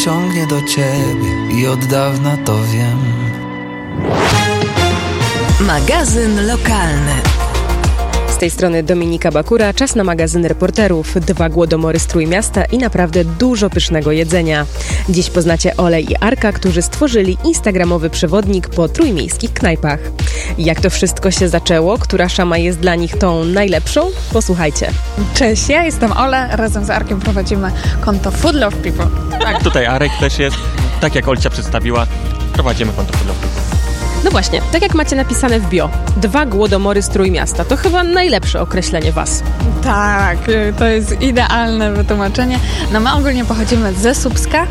ciągnie do ciebie i od dawna to wiem. Magazyn lokalny. Z tej strony Dominika Bakura, czas na magazyn reporterów. 2 głodomory z Trójmiasta i naprawdę dużo pysznego jedzenia. Dziś poznacie Olę i Arka, którzy stworzyli instagramowy przewodnik po trójmiejskich knajpach. Jak to wszystko się zaczęło? Która szama jest dla nich tą najlepszą? Posłuchajcie. Cześć, ja jestem Ola, razem z Arkiem prowadzimy konto Food Love People. Tak, tutaj Arek też jest. Tak jak Olcia przedstawiła, prowadzimy konto Food Love People. No właśnie, tak jak macie napisane w bio, 2 głodomory z Trójmiasta. To chyba najlepsze określenie was. Tak, to jest idealne wytłumaczenie. No my ogólnie pochodzimy ze Słupska,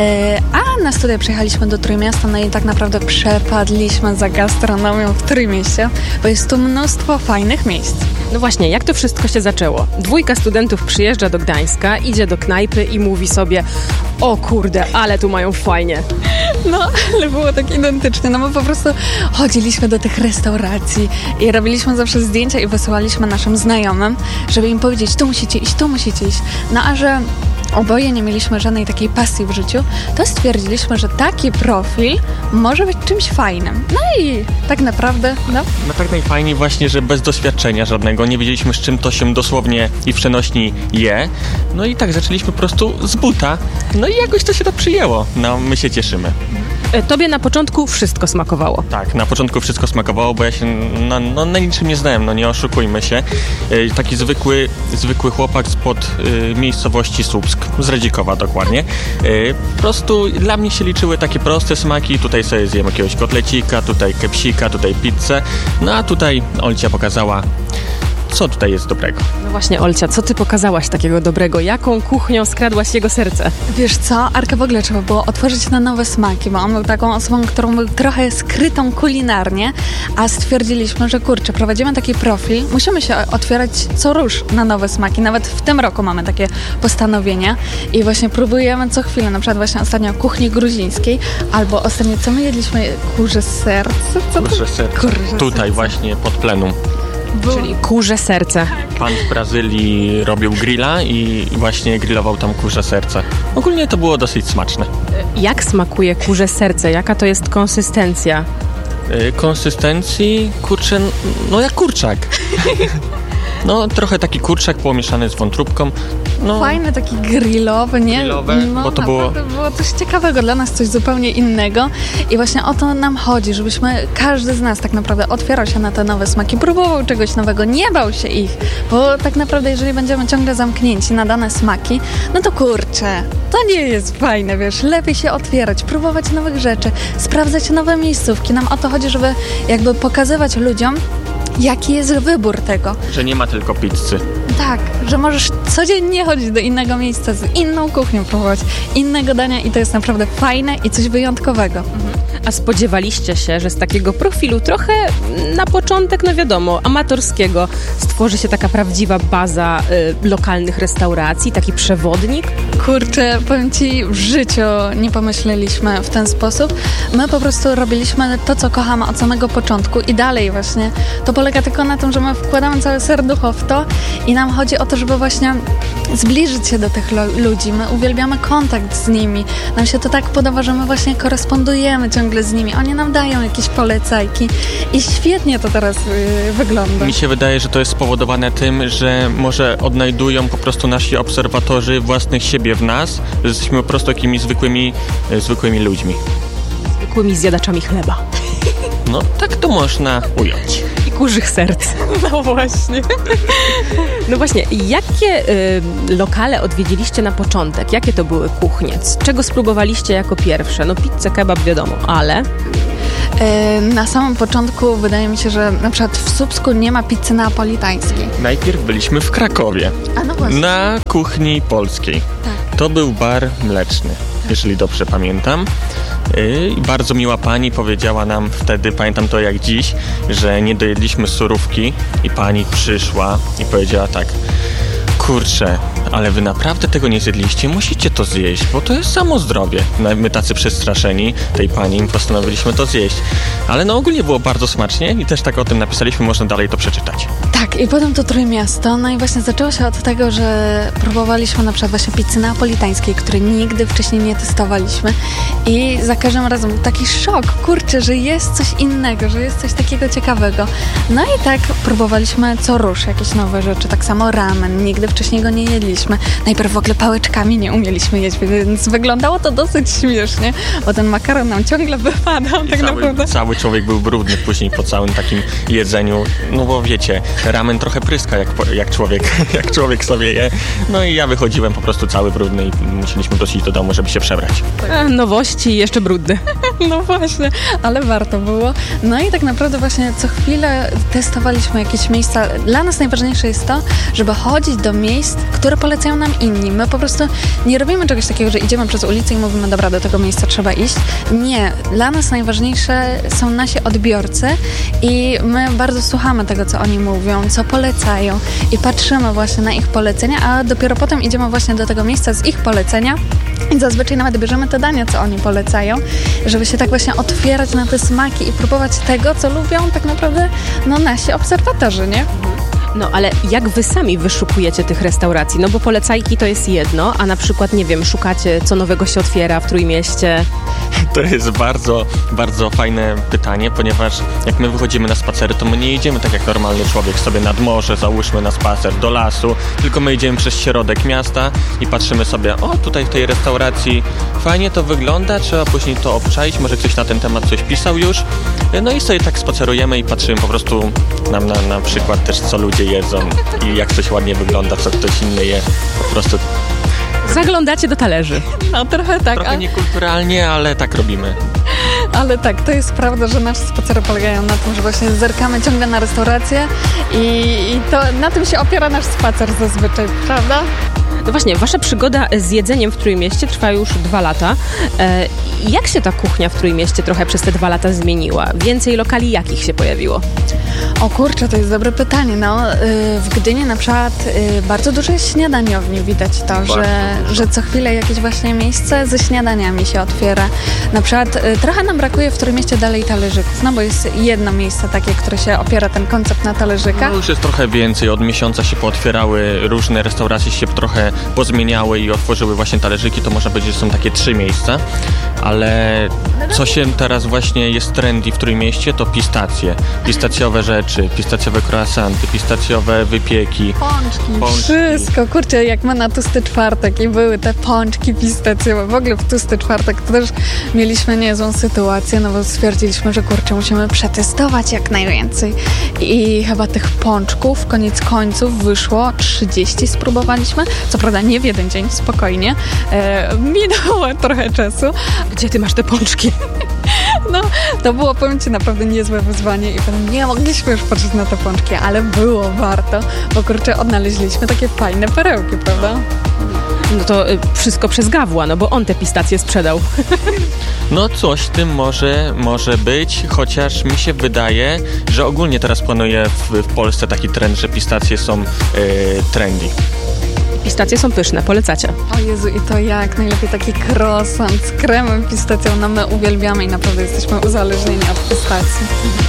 a na studia przyjechaliśmy do Trójmiasta, no i tak naprawdę przepadliśmy za gastronomią w Trójmieście, bo jest tu mnóstwo fajnych miejsc. No właśnie, jak to wszystko się zaczęło? 2 studentów przyjeżdża do Gdańska, idzie do knajpy i mówi sobie: o kurde, ale tu mają fajnie. No, ale było tak identycznie, no my po prostu chodziliśmy do tych restauracji i robiliśmy zawsze zdjęcia i wysyłaliśmy naszym znajomym, żeby im powiedzieć, tu musicie iść, tu musicie iść. No a że oboje nie mieliśmy żadnej takiej pasji w życiu, to stwierdziliśmy, że taki profil może być czymś fajnym. No i tak naprawdę, no tak najfajniej właśnie, że bez doświadczenia żadnego, nie wiedzieliśmy, z czym to się dosłownie i w przenośni je. No i tak zaczęliśmy po prostu z buta. No i jakoś to się tak przyjęło. No, my się cieszymy. Tobie na początku wszystko smakowało. Tak, na początku wszystko smakowało, bo ja się na niczym nie znałem, no nie oszukujmy się. Taki zwykły chłopak spod miejscowości Słupsk, z Radzikowa dokładnie. Po prostu dla mnie się liczyły takie proste smaki, tutaj sobie zjem jakiegoś kotlecika, tutaj kepsika, tutaj pizzę, no a tutaj Olcia pokazała, co tutaj jest dobrego. No właśnie, Olcia, co ty pokazałaś takiego dobrego? Jaką kuchnią skradłaś jego serce? Wiesz co, Arka w ogóle trzeba było otworzyć na nowe smaki, bo on był taką osobą, którą był trochę skrytą kulinarnie, a stwierdziliśmy, że kurczę, prowadzimy taki profil, musimy się otwierać co rusz na nowe smaki. Nawet w tym roku mamy takie postanowienia i właśnie próbujemy co chwilę, na przykład właśnie ostatnio kuchni gruzińskiej, albo ostatnio co my jedliśmy? Kurze serce? Kurze serce. Tutaj właśnie pod plenum. Czyli kurze serce. Pan z Brazylii robił grilla i właśnie grillował tam kurze serce. Ogólnie to było dosyć smaczne. Jak smakuje kurze serce? Jaka to jest konsystencja? Konsystencji? Kurczę, no jak kurczak. No trochę taki kurczak pomieszany z wątróbką. No, fajny, taki grillowy, nie? Grillowe, no, bo to było coś ciekawego dla nas, coś zupełnie innego i właśnie o to nam chodzi, żebyśmy, każdy z nas tak naprawdę otwierał się na te nowe smaki, próbował czegoś nowego, nie bał się ich, bo tak naprawdę jeżeli będziemy ciągle zamknięci na dane smaki, no to kurczę, to nie jest fajne, wiesz, lepiej się otwierać, próbować nowych rzeczy, sprawdzać nowe miejscówki, nam o to chodzi, żeby jakby pokazywać ludziom, jaki jest wybór tego. Że nie ma tylko pizzy. Tak, że możesz codziennie chodzić do innego miejsca, z inną kuchnią próbować innego dania i to jest naprawdę fajne i coś wyjątkowego. A spodziewaliście się, że z takiego profilu trochę na początek, no wiadomo, amatorskiego stworzy się taka prawdziwa baza lokalnych restauracji, taki przewodnik? Kurczę, powiem Ci, w życiu nie pomyśleliśmy w ten sposób. My po prostu robiliśmy to, co kochamy od samego początku i dalej właśnie. To polega tylko na tym, że my wkładamy całe serducho w to i nam chodzi o to, żeby właśnie zbliżyć się do tych ludzi. My uwielbiamy kontakt z nimi. Nam się to tak podoba, że my właśnie korespondujemy ciągle z nimi. Oni nam dają jakieś polecajki i świetnie to teraz wygląda. Mi się wydaje, że to jest spowodowane tym, że może odnajdują po prostu nasi obserwatorzy własnych siebie w nas, że jesteśmy po prostu takimi zwykłymi ludźmi. Zwykłymi zjadaczami chleba. No, tak to można ująć. I kurzych serc. No właśnie. No właśnie, jakie lokale odwiedziliście na początek? Jakie to były kuchnie? Czego spróbowaliście jako pierwsze? No pizzę, kebab wiadomo, ale... Na samym początku wydaje mi się, że na przykład w Słupsku nie ma pizzy neapolitańskiej. Najpierw byliśmy w Krakowie. A no właśnie. Na kuchni polskiej. Tak. To był bar mleczny, jeżeli dobrze pamiętam. I bardzo miła pani powiedziała nam wtedy, pamiętam to jak dziś, że nie dojedliśmy surówki i pani przyszła i powiedziała tak: kurczę, ale wy naprawdę tego nie zjedliście, musicie to zjeść, bo to jest samo zdrowie. My tacy przestraszeni tej pani postanowiliśmy to zjeść. Ale no ogólnie było bardzo smacznie i też tak o tym napisaliśmy, można dalej to przeczytać. Tak, i potem to Trójmiasto, no i właśnie zaczęło się od tego, że próbowaliśmy na przykład właśnie pizzy neapolitańskiej, której nigdy wcześniej nie testowaliśmy i za każdym razem taki szok, kurczę, że jest coś innego, że jest coś takiego ciekawego. No i tak próbowaliśmy co rusz jakieś nowe rzeczy, tak samo ramen, nigdy wcześniej go nie jedliśmy. Najpierw w ogóle pałeczkami nie umieliśmy jeść, więc wyglądało to dosyć śmiesznie, bo ten makaron nam ciągle wypadał tak naprawdę. Cały człowiek był brudny później po całym takim jedzeniu, no bo wiecie, ramen trochę pryska jak człowiek sobie je. No i ja wychodziłem po prostu cały brudny i musieliśmy wrócić do domu, żeby się przebrać. Nowości i jeszcze brudny. No właśnie, ale warto było. No i tak naprawdę właśnie co chwilę testowaliśmy jakieś miejsca. Dla nas najważniejsze jest to, żeby chodzić do miejsc, które polecają nam inni. My po prostu nie robimy czegoś takiego, że idziemy przez ulicę i mówimy, dobra, do tego miejsca trzeba iść. Nie. Dla nas najważniejsze są nasi odbiorcy i my bardzo słuchamy tego, co oni mówią, co polecają i patrzymy właśnie na ich polecenia, a dopiero potem idziemy właśnie do tego miejsca z ich polecenia i zazwyczaj nawet bierzemy te dania, co oni polecają, żeby się tak właśnie otwierać na te smaki i próbować tego, co lubią tak naprawdę nasi obserwatorzy, nie? No ale jak wy sami wyszukujecie tych restauracji? No bo polecajki to jest jedno, a na przykład, nie wiem, szukacie, co nowego się otwiera w Trójmieście? To jest bardzo, bardzo fajne pytanie, ponieważ jak my wychodzimy na spacery, to my nie idziemy tak jak normalny człowiek sobie nad morze, załóżmy na spacer do lasu, tylko my idziemy przez środek miasta i patrzymy sobie, o tutaj w tej restauracji fajnie to wygląda, trzeba później to obczaić, może ktoś na ten temat coś pisał już. No i sobie tak spacerujemy i patrzymy po prostu na przykład też, co ludzie jedzą i jak coś ładnie wygląda, co ktoś inny je, po prostu. Zaglądacie do talerzy. No trochę tak. Trochę niekulturalnie, ale tak robimy. Ale tak, to jest prawda, że nasze spacery polegają na tym, że właśnie zerkamy ciągle na restaurację i to na tym się opiera nasz spacer zazwyczaj, prawda? No właśnie, wasza przygoda z jedzeniem w Trójmieście trwa już 2 lata. Jak się ta kuchnia w Trójmieście trochę przez te 2 lata zmieniła? Więcej lokali jakich się pojawiło? O kurczę, to jest dobre pytanie. No, w Gdyni na przykład bardzo dużo jest śniadaniowni. Widać to, że co chwilę jakieś właśnie miejsce ze śniadaniami się otwiera. Na przykład trochę nam brakuje w Trójmieście dalej talerzyków, no bo jest jedno miejsce takie, które się opiera ten koncept na talerzykach. No już jest trochę więcej. Od miesiąca się pootwierały, różne restauracje się trochę pozmieniały i otworzyły właśnie talerzyki. To można powiedzieć, że są takie 3 miejsca. Ale co się teraz właśnie jest trendy w Trójmieście, to pistacje. Pistacjowe rzeczy, pistacjowe croissanty, pistacjowe wypieki. Pączki. Wszystko. Kurczę, jak my na Tłusty Czwartek i były te pączki pistacjowe. W ogóle w Tłusty Czwartek to też mieliśmy niezłą sytuację, no bo stwierdziliśmy, że kurczę, musimy przetestować jak najwięcej. I chyba tych pączków koniec końców wyszło 30 spróbowaliśmy. Co prawda nie w jeden dzień, spokojnie. Minęło trochę czasu. Gdzie ty masz te pączki? No, to było, powiem ci, naprawdę niezłe wyzwanie i potem nie mogliśmy już patrzeć na te pączki, ale było warto, bo kurczę, odnaleźliśmy takie fajne perełki, prawda? No to wszystko przez Gawła, no bo on te pistacje sprzedał. No coś w tym może być, chociaż mi się wydaje, że ogólnie teraz panuje w Polsce taki trend, że pistacje są trendy. Pistacje są pyszne, polecacie. O Jezu, i to jak? Najlepiej taki croissant z kremem pistacją. No my uwielbiamy i naprawdę jesteśmy uzależnieni od pistacji.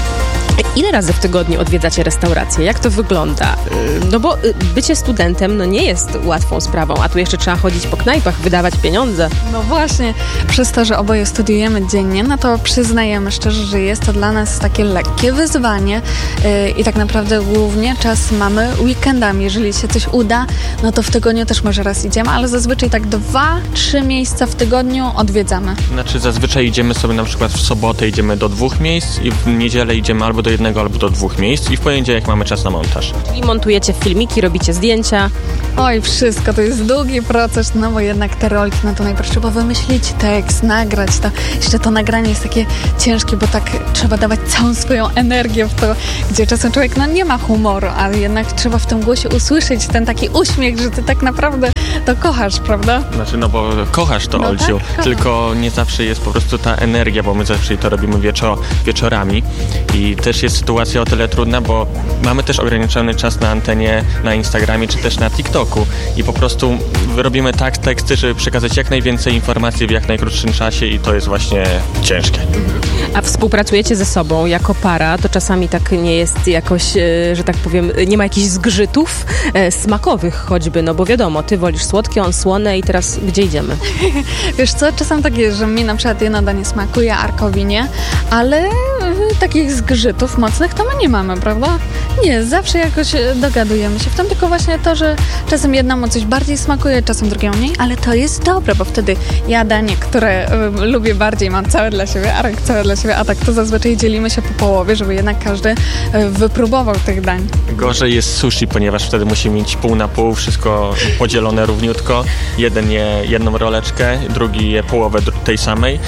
Ile razy w tygodniu odwiedzacie restaurację? Jak to wygląda? No bo bycie studentem no nie jest łatwą sprawą, a tu jeszcze trzeba chodzić po knajpach, wydawać pieniądze. No właśnie, przez to, że oboje studiujemy dziennie, no to przyznajemy szczerze, że jest to dla nas takie lekkie wyzwanie i tak naprawdę głównie czas mamy weekendami. Jeżeli się coś uda, no to w tygodniu też może raz idziemy, ale zazwyczaj tak 2-3 miejsca w tygodniu odwiedzamy. Znaczy zazwyczaj idziemy sobie na przykład w sobotę idziemy do 2 miejsc i w niedzielę idziemy albo do 1 albo do 2 miejsc i w poniedziałek mamy czas na montaż. Czyli montujecie filmiki, robicie zdjęcia. Oj, wszystko. To jest długi proces, no bo jednak te rolki, no to najpierw trzeba wymyślić tekst, nagrać to. Jeszcze to nagranie jest takie ciężkie, bo tak trzeba dawać całą swoją energię w to, gdzie czasem człowiek nie ma humoru, ale jednak trzeba w tym głosie usłyszeć ten taki uśmiech, że ty tak naprawdę to kochasz, prawda? Znaczy, no bo kochasz to, Olciu, tak, tylko nie zawsze jest po prostu ta energia, bo my zawsze to robimy wieczorami i też jest sytuacja o tyle trudna, bo mamy też ograniczony czas na antenie, na Instagramie czy też na TikToku i po prostu robimy tak teksty, żeby przekazać jak najwięcej informacji w jak najkrótszym czasie i to jest właśnie ciężkie. A współpracujecie ze sobą jako para, to czasami tak nie jest jakoś, że tak powiem, nie ma jakichś zgrzytów smakowych choćby, no bo wiadomo, ty wolisz słodkie, on słone i teraz gdzie idziemy? Wiesz co, czasem tak jest, że mi na przykład jedno danie smakuje, Arkowi nie, ale takich zgrzytów mocnych to my nie mamy, prawda? Nie, zawsze jakoś dogadujemy się. W tym tylko właśnie to, że czasem jednemu coś bardziej smakuje, czasem drugiemu mniej, ale to jest dobre, bo wtedy ja danie, które lubię bardziej, mam całe dla siebie, Arek całe dla siebie, a tak to zazwyczaj dzielimy się po połowie, żeby jednak każdy wypróbował tych dań. Gorzej jest sushi, ponieważ wtedy musi mieć pół na pół, wszystko podzielone równiutko. Jeden je jedną roleczkę, drugi je połowę tej samej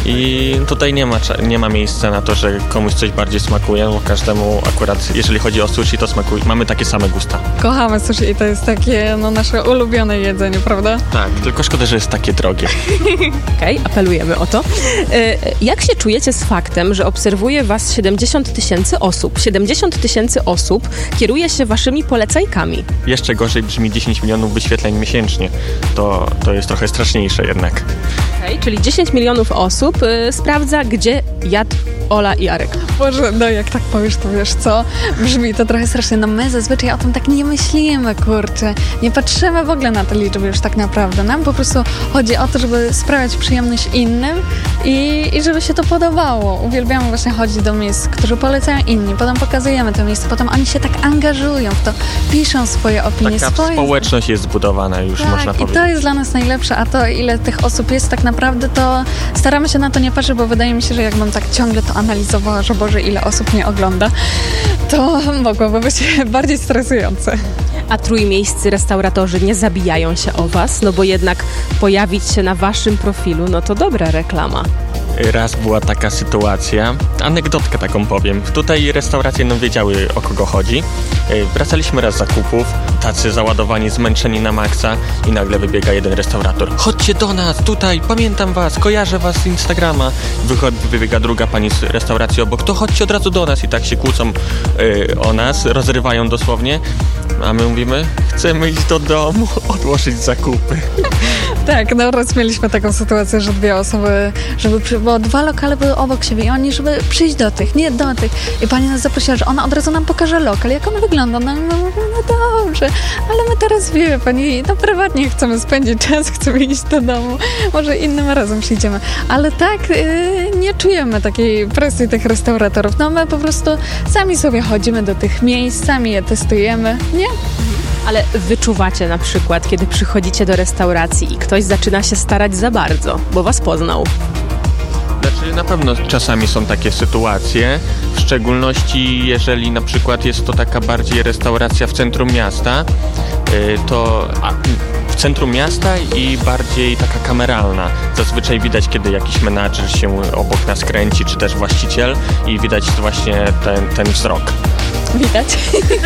i tutaj nie ma miejsca na to, że komuś coś bardziej smakuje, bo każdemu akurat, jeżeli chodzi o sushi, to mamy takie same gusta. Kochamy sushi i to jest takie nasze ulubione jedzenie, prawda? Tak, tylko szkoda, że jest takie drogie. Okej, apelujemy o to. Jak się czujecie z faktem, że obserwuje was 70 000 osób? 70 000 osób kieruje się waszymi polecajkami. Jeszcze gorzej brzmi 10 milionów wyświetleń miesięcznie. To jest trochę straszniejsze jednak. Okej, czyli 10 milionów osób sprawdza, gdzie jadł Ola i Arek. Boże, no jak tak powiesz, to wiesz co? Brzmi to trochę strasznie. No my zazwyczaj o tym tak nie myślimy, kurczę. Nie patrzymy w ogóle na te liczby już tak naprawdę. Nam po prostu chodzi o to, żeby sprawiać przyjemność innym i żeby się to podobało. Uwielbiamy właśnie chodzić do miejsc, które polecają inni. Potem pokazujemy te miejsca, potem oni się tak angażują w to, piszą swoje opinie. Taka społeczność jest zbudowana już, tak, można powiedzieć. I to jest dla nas najlepsze, a to ile tych osób jest tak naprawdę, to staramy się na to nie patrzeć, bo wydaje mi się, że jakbym tak ciągle to analizowała, że Boże, ile osób mnie ogląda, to mogłoby być bardziej stresujące. A trójmiejscy restauratorzy nie zabijają się o was, no bo jednak pojawić się na waszym profilu, no to dobra reklama. Raz była taka sytuacja, anegdotkę taką powiem. Tutaj restauracje wiedziały, o kogo chodzi. Wracaliśmy raz z zakupów, tacy załadowani, zmęczeni na maksa i nagle wybiega jeden restaurator. Chodźcie do nas, tutaj, pamiętam was, kojarzę was z Instagrama. Wybiega druga pani z restauracji obok, to chodźcie od razu do nas i tak się kłócą o nas, rozrywają dosłownie. A my mówimy, chcemy iść do domu, odłożyć zakupy. Tak, no raz mieliśmy taką sytuację, że dwie osoby, bo dwa lokale były obok siebie i oni, żeby przyjść do tych, nie do tych. I pani nas zaprosiła, że ona od razu nam pokaże lokal, jak on wygląda. No dobrze, ale my teraz wiemy, pani, no prywatnie chcemy spędzić czas, chcemy iść do domu, może innym razem przyjdziemy. Ale tak, nie czujemy takiej presji tych restauratorów. No my po prostu sami sobie chodzimy do tych miejsc, sami je testujemy, nie? Ale wyczuwacie na przykład, kiedy przychodzicie do restauracji i ktoś zaczyna się starać za bardzo, bo was poznał. Znaczy na pewno czasami są takie sytuacje, w szczególności jeżeli na przykład jest to taka bardziej restauracja w centrum miasta, w centrum miasta i bardziej taka kameralna. Zazwyczaj widać, kiedy jakiś menadżer się obok nas kręci, czy też właściciel i widać właśnie ten wzrok. Widać.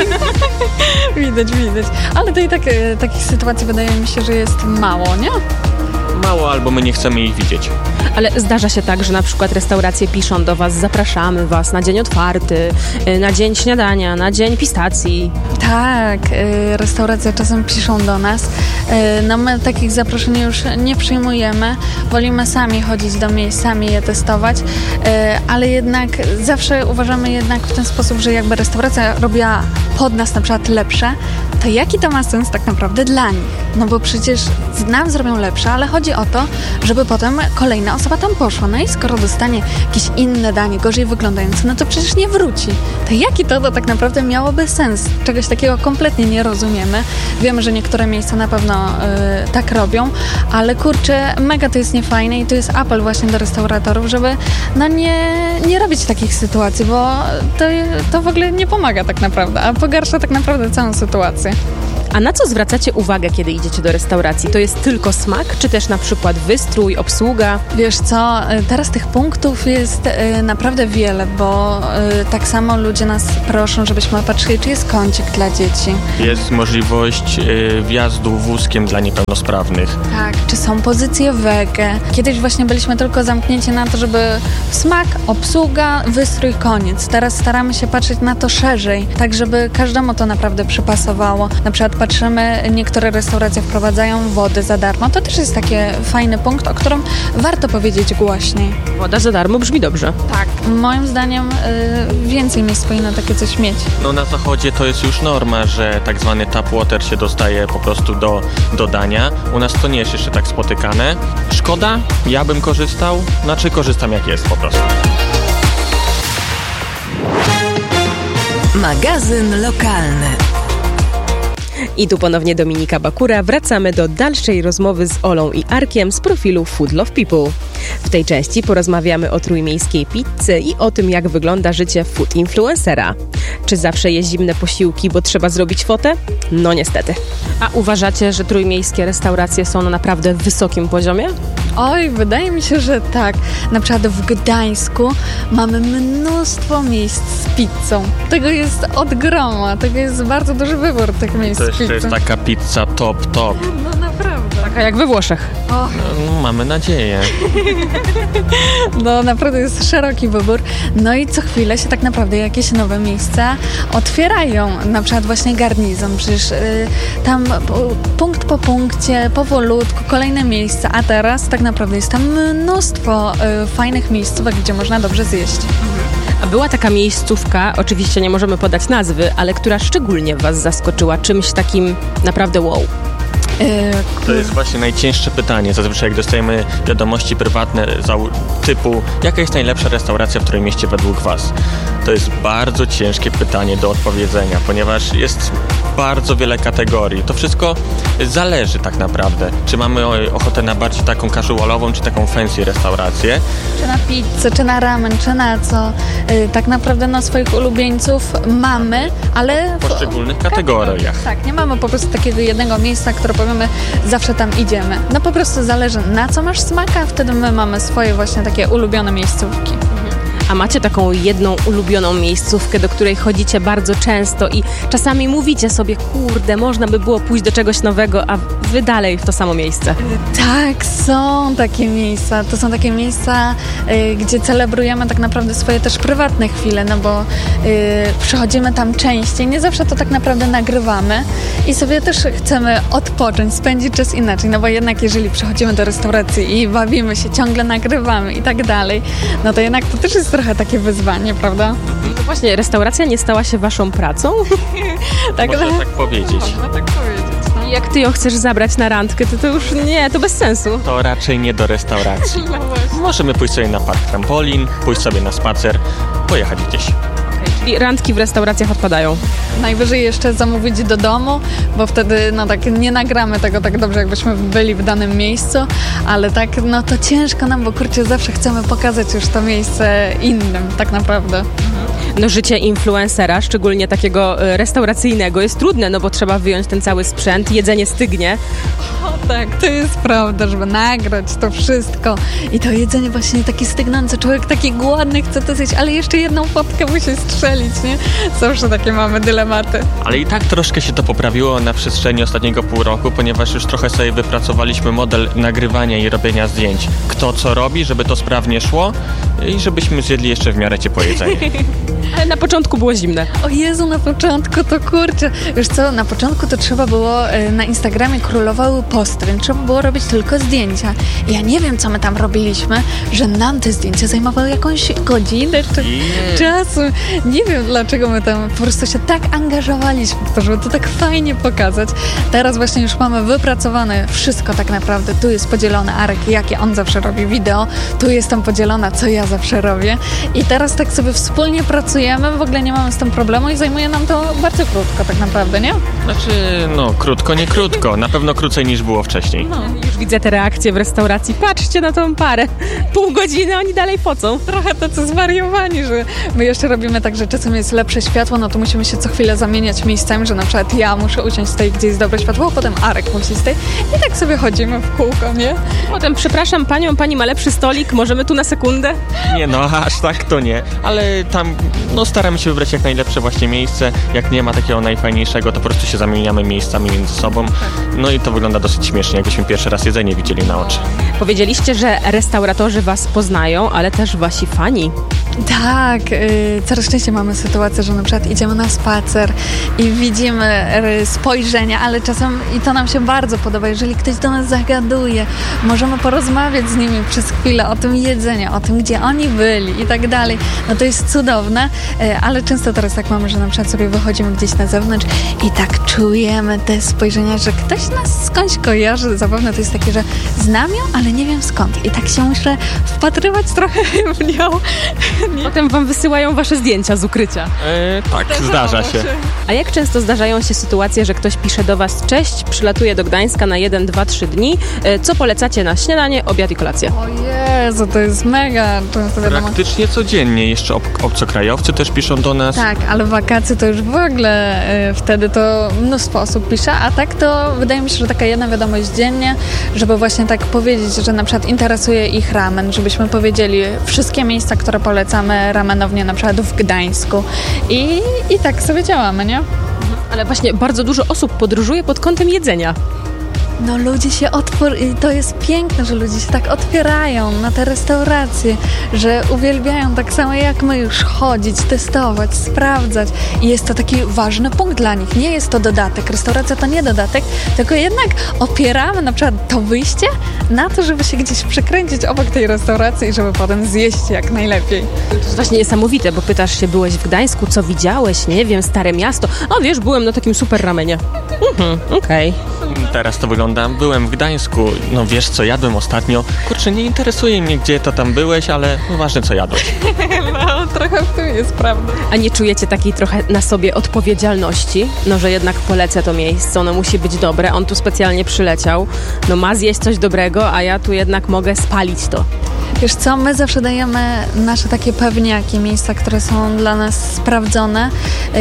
Widać. Ale to i tak takich sytuacji wydaje mi się, że jest mało, nie? Mało, albo my nie chcemy ich widzieć. Ale zdarza się tak, że na przykład restauracje piszą do was, zapraszamy was na dzień otwarty, na dzień śniadania, na dzień pistacji. Tak, restauracje czasem piszą do nas. No my takich zaproszeń już nie przyjmujemy. Wolimy sami chodzić do miejsc, sami je testować, ale jednak zawsze uważamy jednak w ten sposób, że jakby restauracja robiła pod nas na przykład lepsze, to jaki to ma sens tak naprawdę dla nich? No bo przecież nam zrobią lepsze, ale chodzi o to, żeby potem kolejna osoba tam poszła. No i skoro dostanie jakieś inne danie, gorzej wyglądające, no to przecież nie wróci. To jaki to tak naprawdę miałoby sens? Czegoś takiego kompletnie nie rozumiemy. Wiemy, że niektóre miejsca na pewno tak robią, ale kurczę, mega to jest niefajne i to jest apel właśnie do restauratorów, żeby no nie robić takich sytuacji, bo to w ogóle nie pomaga tak naprawdę, a pogarsza tak naprawdę całą sytuację. A na co zwracacie uwagę, kiedy idziecie do restauracji? To jest tylko smak, czy też na przykład wystrój, obsługa? Wiesz co, teraz tych punktów jest naprawdę wiele, bo tak samo ludzie nas proszą, żebyśmy patrzyli, czy jest kącik dla dzieci. Jest możliwość wjazdu wózkiem dla niepełnosprawnych. Tak, czy są pozycje wege. Kiedyś właśnie byliśmy tylko zamknięci na to, żeby smak, obsługa, wystrój, koniec. Teraz staramy się patrzeć na to szerzej, tak żeby każdemu to naprawdę przypasowało. Na przykład patrzymy, niektóre restauracje wprowadzają wodę za darmo. To też jest taki fajny punkt, o którym warto powiedzieć głośniej. Woda za darmo brzmi dobrze. Tak, moim zdaniem więcej miejsc powinno takie coś mieć. No na zachodzie to jest już norma, że tak zwany tap water się dostaje po prostu do dania. U nas to nie jest jeszcze tak spotykane. Szkoda, ja bym korzystał, korzystam jak jest po prostu. Magazyn lokalny. I tu ponownie Dominika Bakura. Wracamy do dalszej rozmowy z Olą i Arkiem z profilu Food Love People. W tej części porozmawiamy o trójmiejskiej pizzy i o tym, jak wygląda życie food influencera. Czy zawsze je zimne posiłki, bo trzeba zrobić fotę? No niestety. A uważacie, że trójmiejskie restauracje są na naprawdę wysokim poziomie? Oj, wydaje mi się, że tak. Na przykład w Gdańsku mamy mnóstwo miejsc z pizzą. Tego jest od groma, tego jest bardzo duży wybór tych miejsc z pizzą. To jest taka pizza top. No naprawdę. Taka jak we Włoszech. No, mamy nadzieję. No naprawdę jest szeroki wybór. No i co chwilę się tak naprawdę jakieś nowe miejsca otwierają. Na przykład właśnie Garnizon. Przecież tam punkt po punkcie, powolutku, kolejne miejsca. A teraz tak naprawdę jest tam mnóstwo fajnych miejscówek, gdzie można dobrze zjeść. A była taka miejscówka, oczywiście nie możemy podać nazwy, ale która szczególnie was zaskoczyła czymś takim naprawdę wow? To jest właśnie najcięższe pytanie. Zazwyczaj jak dostajemy wiadomości prywatne typu jaka jest najlepsza restauracja w Trójmieście według was? To jest bardzo ciężkie pytanie do odpowiedzenia, ponieważ jest bardzo wiele kategorii. To wszystko zależy tak naprawdę. Czy mamy ochotę na bardziej taką casualową, czy taką fancy restaurację? Czy na pizzę, czy na ramen, czy na co? Tak naprawdę na swoich ulubieńców mamy, ale W poszczególnych kategoriach. Tak, nie mamy po prostu takiego jednego miejsca, które powiemy, zawsze tam idziemy. No po prostu zależy, na co masz smaka, wtedy my mamy swoje właśnie takie ulubione miejscówki. A macie taką jedną ulubioną miejscówkę, do której chodzicie bardzo często i czasami mówicie sobie, kurde, można by było pójść do czegoś nowego, a wy dalej w to samo miejsce? Tak, są takie miejsca. To są takie miejsca, gdzie celebrujemy tak naprawdę swoje też prywatne chwile, no bo przychodzimy tam częściej. Nie zawsze to tak naprawdę nagrywamy i sobie też chcemy odpocząć, spędzić czas inaczej, no bo jednak jeżeli przychodzimy do restauracji i bawimy się, ciągle nagrywamy i tak dalej, no to jednak to też jest trochę takie wyzwanie, prawda? No właśnie, restauracja nie stała się waszą pracą? Tak, Można tak powiedzieć. Można tak powiedzieć. No. I jak ty ją chcesz zabrać na randkę, to już nie, to bez sensu. To raczej nie do restauracji. Możemy pójść sobie na park trampolin, pójść sobie na spacer, pojechać gdzieś. Czyli randki w restauracjach odpadają. Najwyżej jeszcze zamówić do domu, bo wtedy no tak nie nagramy tego tak dobrze, jakbyśmy byli w danym miejscu, ale tak no to ciężko nam, bo kurczę, zawsze chcemy pokazać już to miejsce innym tak naprawdę. No życie influencera, szczególnie takiego restauracyjnego, jest trudne, no bo trzeba wyjąć ten cały sprzęt, jedzenie stygnie. O tak, to jest prawda, żeby nagrać to wszystko i to jedzenie właśnie takie stygnące, człowiek taki głodny, chce to zjeść, ale jeszcze jedną fotkę musi strzelić, nie? Zawsze takie mamy dylematy. Ale i tak troszkę się to poprawiło na przestrzeni ostatniego pół roku, ponieważ już trochę sobie wypracowaliśmy model nagrywania i robienia zdjęć. Kto co robi, żeby to sprawnie szło i żebyśmy zjedli jeszcze w miarę ciepłe jedzenie. Ale na początku było zimne. O Jezu, na początku to kurczę. Wiesz co, na początku to trzeba było, na Instagramie królowały posty, więc trzeba było robić tylko zdjęcia. I ja nie wiem, co my tam robiliśmy, że nam te zdjęcia zajmowały jakąś godzinę czy czasu. Nie wiem, dlaczego my tam po prostu się tak angażowaliśmy w to, żeby to tak fajnie pokazać. Teraz właśnie już mamy wypracowane wszystko tak naprawdę. Tu jest podzielony Arek, jakie on zawsze robi wideo. Tu jestem podzielona, co ja zawsze robię. I teraz tak sobie wspólnie pracujemy, w ogóle nie mamy z tym problemu i zajmuje nam to bardzo krótko tak naprawdę, nie? Znaczy, no krótko, nie krótko. Na pewno krócej niż było wcześniej. No, już widzę te reakcje w restauracji. Patrzcie na tą parę. Pół godziny, oni dalej pocą. Trochę tacy zwariowani, że my jeszcze robimy tak, że czasem jest lepsze światło, no to musimy się co chwilę zamieniać miejscami, że na przykład ja muszę usiąść z tej, gdzie jest dobre światło, a potem Arek musi z tej i tak sobie chodzimy w kółko, nie? Potem, przepraszam panią, pani ma lepszy stolik, możemy tu na sekundę? Nie no, aż tak to nie, ale tam no staramy się wybrać jak najlepsze właśnie miejsce. Jak nie ma takiego najfajniejszego, to po prostu się zamieniamy miejscami między sobą. No i to wygląda dosyć śmiesznie, jakbyśmy pierwszy raz jedzenie widzieli na oczy. Powiedzieliście, że restauratorzy was poznają, ale też wasi fani. Tak, coraz częściej mamy sytuację, że na przykład idziemy na spacer i widzimy spojrzenia, ale czasem i to nam się bardzo podoba, jeżeli ktoś do nas zagaduje, możemy porozmawiać z nimi przez chwilę o tym jedzeniu, o tym, gdzie oni byli i tak dalej. No to jest cudowne, ale często teraz tak mamy, że na przykład sobie wychodzimy gdzieś na zewnątrz i tak czujemy te spojrzenia, że ktoś nas skądś kojarzy. Zapewne to jest takie, że znam ją, ale nie wiem skąd. I tak się muszę wpatrywać trochę w nią. Potem wam wysyłają wasze zdjęcia z ukrycia. Tak, zdarza się. A jak często zdarzają się sytuacje, że ktoś pisze do was: cześć, przylatuję do Gdańska na 1, 2, 3 dni. Co polecacie na śniadanie, obiad i kolację? O Jezu, to jest mega często wiadomo. Praktycznie codziennie. Jeszcze obcokrajowcy też piszą do nas. Tak, ale wakacje to już w ogóle wtedy to mnóstwo osób pisze, a tak to wydaje mi się, że taka jedna wiadomość dziennie, żeby właśnie tak powiedzieć, że na przykład interesuje ich ramen, żebyśmy powiedzieli wszystkie miejsca, które polecamy ramenownie na przykład w Gdańsku i tak sobie działamy, nie? Ale właśnie bardzo dużo osób podróżuje pod kątem jedzenia. No ludzie się i to jest piękne, że ludzie się tak otwierają na te restauracje, że uwielbiają tak samo jak my już chodzić, testować, sprawdzać i jest to taki ważny punkt dla nich. Nie jest to dodatek, restauracja to nie dodatek, tylko jednak opieramy na przykład to wyjście na to, żeby się gdzieś przekręcić obok tej restauracji i żeby potem zjeść jak najlepiej. To jest właśnie niesamowite, bo pytasz się, byłeś w Gdańsku, co widziałeś? Nie wiem, Stare Miasto. O wiesz, byłem na takim super ramenie. Okej. Teraz to wygląda. Byłem w Gdańsku, no wiesz co jadłem ostatnio. Kurczę, nie interesuje mnie, gdzie to tam byłeś, ale ważne co jadłeś. No, trochę w tym jest prawda. A nie czujecie takiej trochę na sobie odpowiedzialności? No, że jednak polecę to miejsce, ono musi być dobre, on tu specjalnie przyleciał, no ma zjeść coś dobrego, a ja tu jednak mogę spalić to. Wiesz co, my zawsze dajemy nasze takie pewniaki, miejsca, które są dla nas sprawdzone,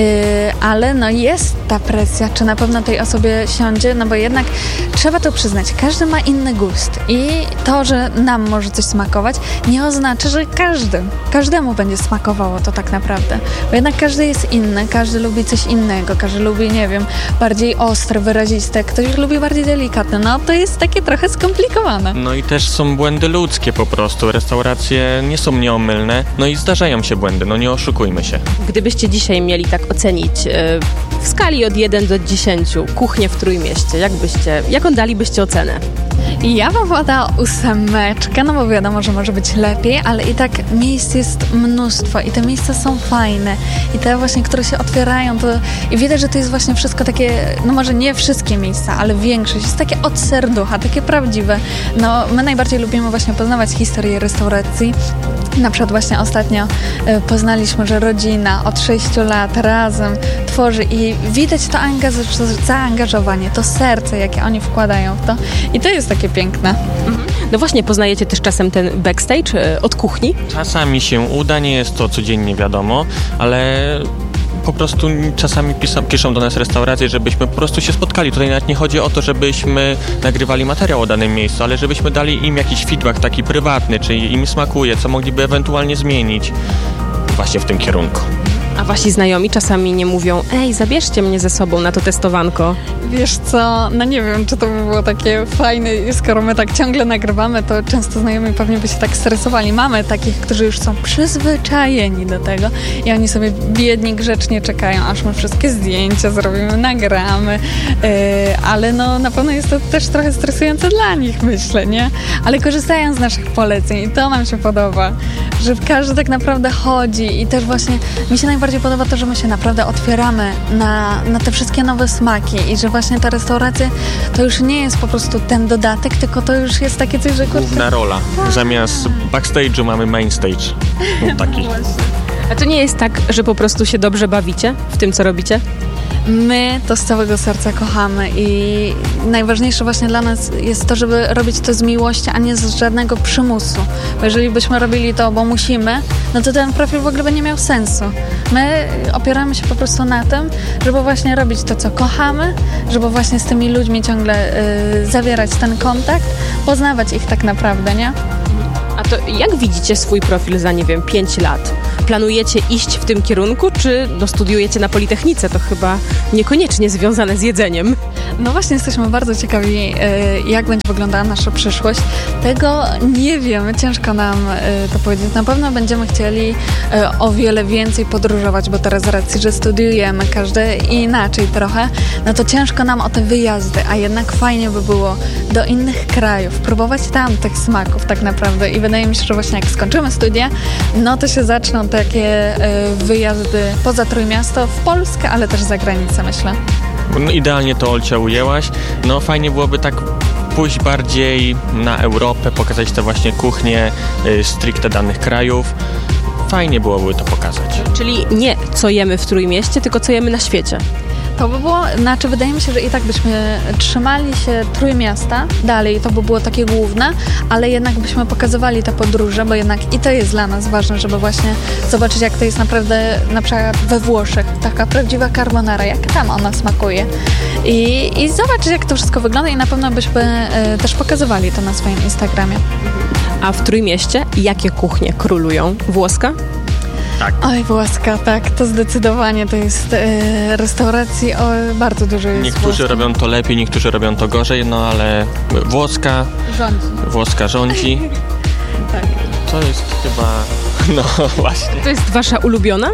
ale no jest ta presja, czy na pewno tej osobie siądzie, no bo jednak trzeba to przyznać, każdy ma inny gust i to, że nam może coś smakować, nie oznacza, że każdemu będzie smakowało to tak naprawdę, bo jednak każdy jest inny, każdy lubi coś innego, każdy lubi, nie wiem, bardziej ostre, wyraziste, ktoś lubi bardziej delikatne, no to jest takie trochę skomplikowane. No i też są błędy ludzkie po prostu. Restauracje nie są nieomylne, no i zdarzają się błędy, no nie oszukujmy się. Gdybyście dzisiaj mieli tak ocenić w skali od 1 do 10 kuchnię w Trójmieście, jaką dalibyście ocenę? Ja bym podała 8, no bo wiadomo, że może być lepiej, ale i tak miejsc jest mnóstwo i te miejsca są fajne i te właśnie, które się otwierają, to i widać, że to jest właśnie wszystko takie, no może nie wszystkie miejsca, ale większość jest takie od serducha, takie prawdziwe. No my najbardziej lubimy właśnie poznawać historię restauracji. Na przykład właśnie ostatnio poznaliśmy, że rodzina od 6 lat razem tworzy i widać to zaangażowanie, to serce, jakie oni wkładają w to i to jest takie piękne. No właśnie, poznajecie też czasem ten backstage od kuchni? Czasami się uda, nie jest to codziennie wiadomo, ale po prostu czasami piszą do nas restauracje, żebyśmy po prostu się spotkali. Tutaj nawet nie chodzi o to, żebyśmy nagrywali materiał o danym miejscu, ale żebyśmy dali im jakiś feedback taki prywatny, czy im smakuje, co mogliby ewentualnie zmienić właśnie w tym kierunku. A wasi znajomi czasami nie mówią: ej, zabierzcie mnie ze sobą na to testowanko? Wiesz co, no nie wiem, czy to by było takie fajne, skoro my tak ciągle nagrywamy, to często znajomi pewnie by się tak stresowali. Mamy takich, którzy już są przyzwyczajeni do tego i oni sobie biedni grzecznie czekają, aż my wszystkie zdjęcia zrobimy, nagramy, ale no na pewno jest to też trochę stresujące dla nich, myślę, nie? Ale korzystają z naszych poleceń i to nam się podoba, że każdy tak naprawdę chodzi i też właśnie mi się najbardziej najbardziej podoba to, że my się naprawdę otwieramy na te wszystkie nowe smaki i że właśnie ta restauracja to już nie jest po prostu ten dodatek, tylko to już jest takie coś, że... Główna rola. Zamiast backstage'u mamy main stage. No, taki. A to nie jest tak, że po prostu się dobrze bawicie w tym, co robicie? My to z całego serca kochamy i najważniejsze właśnie dla nas jest to, żeby robić to z miłości, a nie z żadnego przymusu. Bo jeżeli byśmy robili to, bo musimy, no to ten profil w ogóle by nie miał sensu. My opieramy się po prostu na tym, żeby właśnie robić to, co kochamy, żeby właśnie z tymi ludźmi ciągle zawierać ten kontakt, poznawać ich tak naprawdę, nie? A to jak widzicie swój profil za, 5 lat? Planujecie iść w tym kierunku, czy studiujecie na Politechnice? To chyba niekoniecznie związane z jedzeniem. No właśnie, jesteśmy bardzo ciekawi, jak będzie wyglądała nasza przyszłość. Tego nie wiemy, ciężko nam to powiedzieć. Na pewno będziemy chcieli o wiele więcej podróżować, bo teraz z racji, że studiujemy każdy inaczej trochę, no to ciężko nam o te wyjazdy, a jednak fajnie by było do innych krajów, próbować tam tych smaków tak naprawdę i wydaje mi się, że właśnie jak skończymy studia, no to się zaczną takie wyjazdy poza Trójmiasto, w Polskę, ale też za granicę, myślę. No, idealnie to, Olcia, ujęłaś. No fajnie byłoby tak pójść bardziej na Europę, pokazać te właśnie kuchnie stricte danych krajów. Fajnie byłoby to pokazać. Czyli nie co jemy w Trójmieście, tylko co jemy na świecie. To by było, wydaje mi się, że i tak byśmy trzymali się Trójmiasta dalej, to by było takie główne, ale jednak byśmy pokazywali te podróże, bo jednak i to jest dla nas ważne, żeby właśnie zobaczyć, jak to jest naprawdę, na przykład we Włoszech, taka prawdziwa carbonara, jak tam ona smakuje. I zobaczyć, jak to wszystko wygląda i na pewno byśmy też pokazywali to na swoim Instagramie. A w Trójmieście jakie kuchnie królują? Włoska? Tak. Oj, włoska, tak, to zdecydowanie to jest restauracji, bardzo dużo jest. Niektórzy robią to lepiej, niektórzy robią to gorzej, no ale włoska rządzi. Tak. To jest chyba, no właśnie. To jest wasza ulubiona?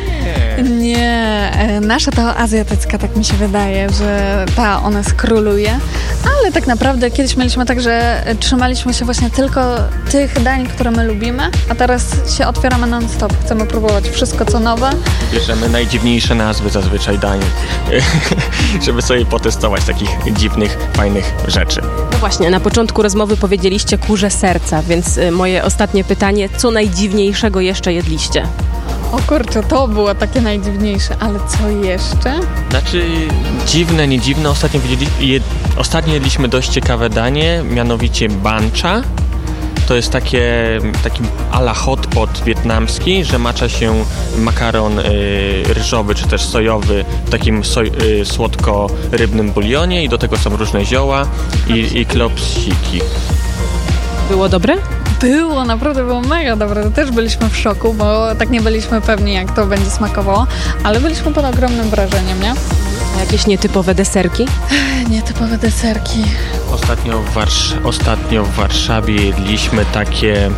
Nie, nasza to azjatycka, tak mi się wydaje, że ona skróluje, ale tak naprawdę kiedyś mieliśmy tak, że trzymaliśmy się właśnie tylko tych dań, które my lubimy, a teraz się otwieramy non-stop, chcemy próbować wszystko co nowe. Bierzemy najdziwniejsze nazwy zazwyczaj dań, żeby sobie potestować takich dziwnych, fajnych rzeczy. No właśnie, na początku rozmowy powiedzieliście kurze serca, więc moje ostatnie pytanie, co najdziwniejszego jeszcze jedliście? O kurczę, to było takie najdziwniejsze, ale co jeszcze? Znaczy, dziwne, nie dziwne. Ostatnio jedliśmy dość ciekawe danie, mianowicie bancha. To jest taki a la hot pot wietnamski, że macza się makaron ryżowy czy też sojowy w takim słodko-rybnym bulionie i do tego są różne zioła i klopsiki. Było dobre? Naprawdę było mega dobre. Też byliśmy w szoku, bo tak nie byliśmy pewni, jak to będzie smakowało, ale byliśmy pod ogromnym wrażeniem, nie? A jakieś nietypowe deserki? Nietypowe deserki. Ostatnio w Warszawie jedliśmy takie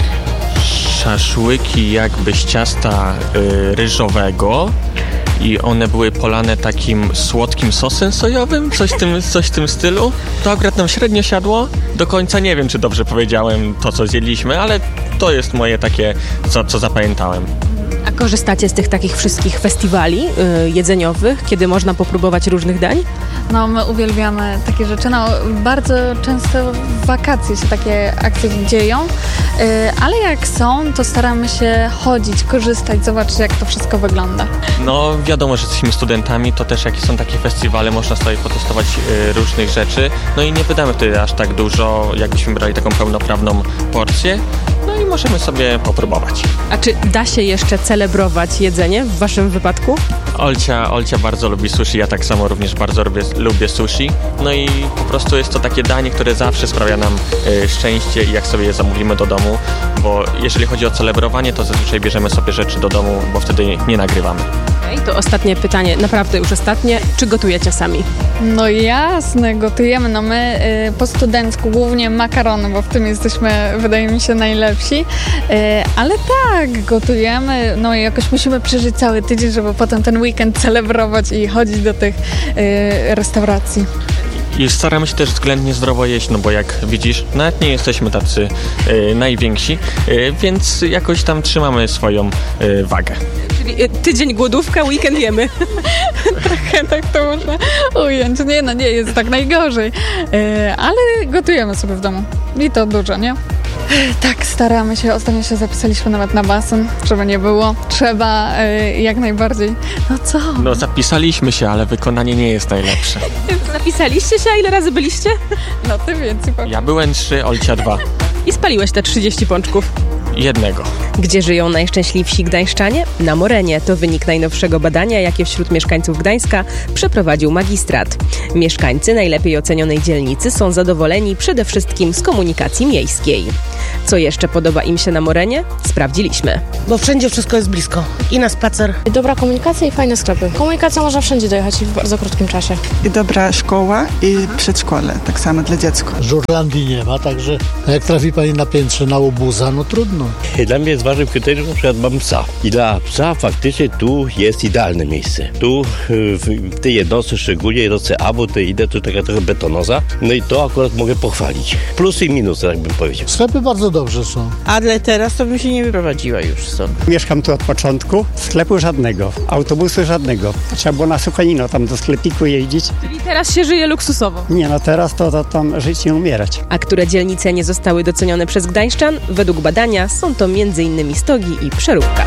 szaszłyki jakby z ciasta ryżowego i one były polane takim słodkim sosem sojowym, coś w tym stylu. To akurat nam średnio siadło. Do końca nie wiem, czy dobrze powiedziałem to, co zjedliśmy, ale to jest moje takie, co zapamiętałem. A korzystacie z tych takich wszystkich festiwali jedzeniowych, kiedy można popróbować różnych dań? No, my uwielbiamy takie rzeczy. No, bardzo często w wakacje się takie akcje dzieją, ale jak są, to staramy się chodzić, korzystać, zobaczyć, jak to wszystko wygląda. No, wiadomo, że jesteśmy studentami, to też jak są takie festiwale, można sobie potestować różnych rzeczy. No i nie wydamy wtedy aż tak dużo, jakbyśmy brali taką pełnoprawną porcję. No i możemy sobie popróbować. A czy da się jeszcze celebrować jedzenie w waszym wypadku? Olcia bardzo lubi sushi, ja tak samo również bardzo lubię sushi. No i po prostu jest to takie danie, które zawsze sprawia nam szczęście i jak sobie je zamówimy do domu, bo jeżeli chodzi o celebrowanie, to zazwyczaj bierzemy sobie rzeczy do domu, bo wtedy nie nagrywamy. Okej, to ostatnie pytanie, naprawdę już ostatnie. Czy gotujecie sami? No jasne, gotujemy. No my po studencku głównie makarony, bo w tym jesteśmy, wydaje mi się, najlepsi. Ale tak, gotujemy. No i jakoś musimy przeżyć cały tydzień, żeby potem ten weekend celebrować i chodzić do tych restauracji. I staramy się też względnie zdrowo jeść, no bo jak widzisz, nawet nie jesteśmy tacy najwięksi, więc jakoś tam trzymamy swoją wagę. Czyli tydzień głodówka, weekend jemy. Trochę tak to można ująć. Nie jest tak najgorzej. Ale gotujemy sobie w domu. I to dużo, nie? Tak, staramy się. Ostatnio się zapisaliśmy nawet na basen, żeby nie było. Trzeba jak najbardziej. No co? No zapisaliśmy się, ale wykonanie nie jest najlepsze. Zapisaliście się, a ile razy byliście? No ty więcej powiem. Ja byłem 3, Olcia 2. I spaliłeś te 30 pączków. Jednego. Gdzie żyją najszczęśliwsi gdańszczanie? Na Morenie. To wynik najnowszego badania, jakie wśród mieszkańców Gdańska przeprowadził magistrat. Mieszkańcy najlepiej ocenionej dzielnicy są zadowoleni przede wszystkim z komunikacji miejskiej. Co jeszcze podoba im się na Morenie? Sprawdziliśmy. Bo wszędzie wszystko jest blisko. I na spacer. Dobra komunikacja i fajne sklepy. Komunikacja można wszędzie dojechać w bardzo krótkim czasie. I dobra szkoła i przedszkole, tak samo dla dziecka. Żurlandii nie ma, także jak trafi pani na piętrze na łobuza, no trudno. Dla mnie jest ważnym kryterium, na przykład mam psa. I dla psa faktycznie tu jest idealne miejsce. Tu w tej jednostce, szczególnie jednostce A, bo tutaj idę, to taka trochę betonoza. No i to akurat mogę pochwalić. Plusy i minusy, tak bym powiedział. Sklepy bardzo dobrze są. Ale teraz to bym się nie wyprowadziła już stąd. Mieszkam tu od początku. Sklepu żadnego, autobusu żadnego. Trzeba było na Suchanino tam do sklepiku jeździć. Czyli teraz się żyje luksusowo. Nie, no teraz to tam żyć nie umierać. A które dzielnice nie zostały docenione przez gdańszczan? Według badania są to m.in. Stogi i Przeróbka.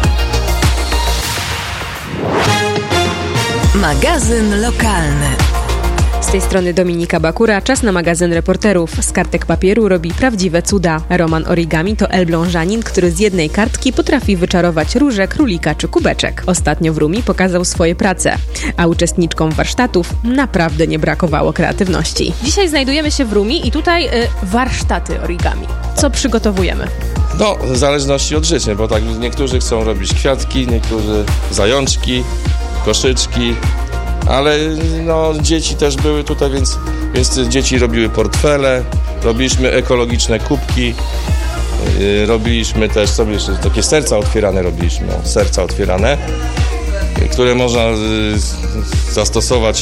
Magazyn lokalny. Z tej strony Dominika Bakura, czas na magazyn reporterów. Z kartek papieru robi prawdziwe cuda. Roman Origami to elblążanin, który z jednej kartki potrafi wyczarować różę, królika czy kubeczek. Ostatnio w Rumi pokazał swoje prace, a uczestniczkom warsztatów naprawdę nie brakowało kreatywności. Dzisiaj znajdujemy się w Rumi i tutaj warsztaty origami. Co przygotowujemy? No, w zależności od życzeń, bo tak niektórzy chcą robić kwiatki, niektórzy zajączki, koszyczki, ale no, dzieci też były tutaj, więc dzieci robiły portfele, robiliśmy ekologiczne kubki, robiliśmy też sobie jeszcze takie serca otwierane robiliśmy, serca otwierane, które można zastosować,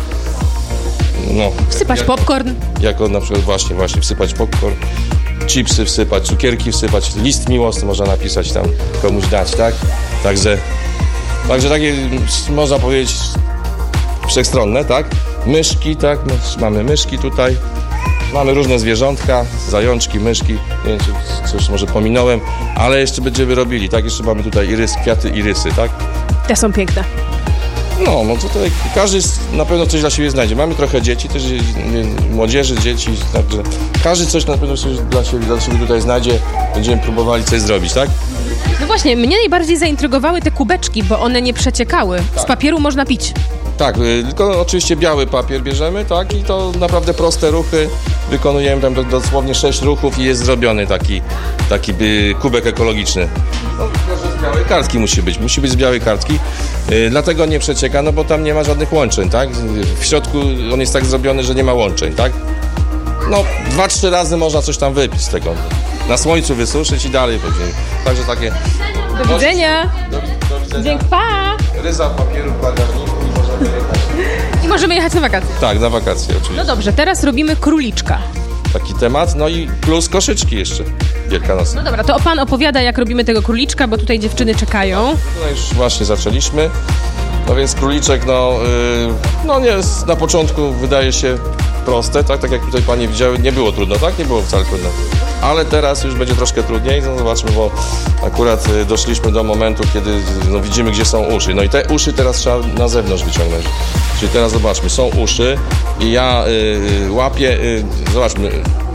no. Wsypać popcorn. Jako na przykład właśnie wsypać popcorn, chipsy wsypać, cukierki wsypać, list miłosny można napisać tam, komuś dać, tak? Także takie można powiedzieć wszechstronne, tak? Myszki, tak? Mamy myszki tutaj, mamy różne zwierzątka, zajączki, myszki, nie wiem, czy coś może pominąłem, ale jeszcze będziemy robili, tak? Jeszcze mamy tutaj kwiaty irysy, tak? Te są piękne. No tutaj każdy na pewno coś dla siebie znajdzie. Mamy trochę dzieci, też młodzieży, dzieci, także każdy coś na pewno coś dla siebie tutaj znajdzie. Będziemy próbowali coś zrobić, tak? No właśnie, mnie najbardziej zaintrygowały te kubeczki, bo one nie przeciekały. Tak. Z papieru można pić. Tak, tylko oczywiście biały papier bierzemy, tak? I to naprawdę proste ruchy. Wykonujemy tam dosłownie 6 ruchów i jest zrobiony taki kubek ekologiczny. No, z białej kartki musi być z białej kartki. Dlatego nie przecieka, no bo tam nie ma żadnych łączeń, tak? W środku on jest tak zrobiony, że nie ma łączeń, tak? No, 2-3 razy można coś tam wypić z tego. Na słońcu wysuszyć i dalej później. Także takie... Do widzenia! Do widzenia. Dzięki, pa! Ryza papieru w bagażniku i możemy jechać. I możemy jechać na wakacje. Tak, na wakacje oczywiście. No dobrze, teraz robimy króliczka. Taki temat, no i plus koszyczki jeszcze wielkanocne. No dobra, to pan opowiada, jak robimy tego króliczka, bo tutaj dziewczyny czekają. No już właśnie zaczęliśmy. No więc króliczek, nie, na początku wydaje się proste, tak jak tutaj panie widziały, nie było trudno, tak? Nie było wcale trudno. Ale teraz już będzie troszkę trudniej, no zobaczmy, bo akurat doszliśmy do momentu, kiedy widzimy, gdzie są uszy. No i te uszy teraz trzeba na zewnątrz wyciągnąć. Czyli teraz zobaczmy, są uszy i ja łapię, zobaczmy,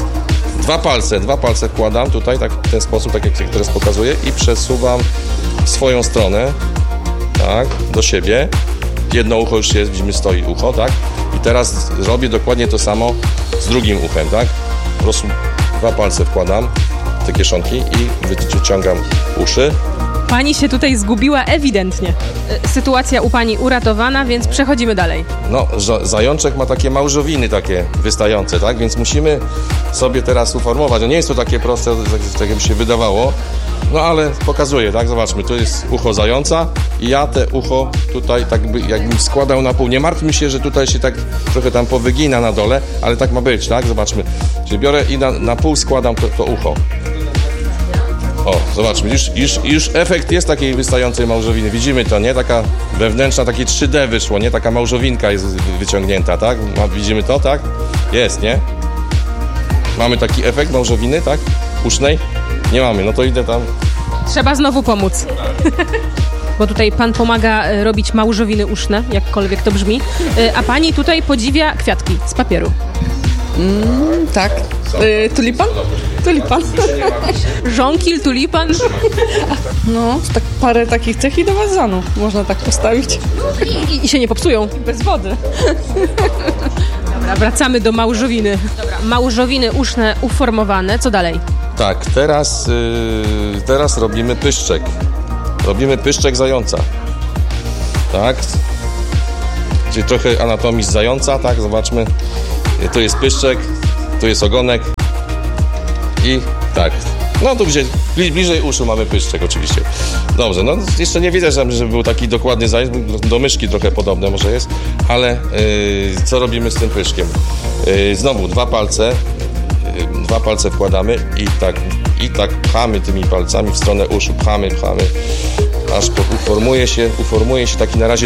dwa palce wkładam tutaj, tak, w ten sposób, tak jak teraz pokazuję i przesuwam w swoją stronę, tak, do siebie. Jedno ucho już jest, widzimy, stoi ucho, tak? I teraz robię dokładnie to samo z drugim uchem, tak? Po prostu 2 palce wkładam w te kieszonki i wyciągam uszy. Pani się tutaj zgubiła ewidentnie. Sytuacja u pani uratowana, więc przechodzimy dalej. No, zajączek ma takie małżowiny takie wystające, tak? Więc musimy sobie teraz uformować. No nie jest to takie proste, tak jak mi się wydawało. No ale pokazuję, tak? Zobaczmy, tu jest ucho zająca i ja te ucho tutaj tak jakbym składał na pół. Nie martwmy się, że tutaj się tak trochę tam powygina na dole, ale tak ma być, tak? Zobaczmy. Czyli biorę i na pół składam to ucho. O, Zobaczmy, już efekt jest takiej wystającej małżowiny. Widzimy to, nie? Taka wewnętrzna, takie 3D wyszło, nie? Taka małżowinka jest wyciągnięta, tak? Widzimy to, tak? Jest, nie? Mamy taki efekt małżowiny, tak? Usznej? Nie mamy, no to idę tam. Trzeba znowu pomóc. Bo tutaj pan pomaga robić małżowiny uszne, jakkolwiek to brzmi, a pani tutaj podziwia kwiatki z papieru. Tak. Tulipan? Tulipan. Żonkil, tulipan? No, tak parę takich tych i do wazonu można tak postawić. I się nie popsują. Bez wody. Dobra, wracamy do małżowiny. Dobra, małżowiny uszne uformowane, co dalej? Tak, teraz robimy pyszczek. Robimy pyszczek zająca. Tak. Czyli trochę anatomii z zająca, tak, zobaczmy. Tu jest pyszczek, tu jest ogonek i tak. No tu bliżej uszu mamy pyszczek oczywiście. Dobrze, no jeszcze nie widzę, żeby był taki dokładny zając, do myszki trochę podobne może jest, ale co robimy z tym pyszczkiem? Znowu dwa palce wkładamy i tak pchamy tymi palcami w stronę uszu, pchamy, aż uformuje się taki na razie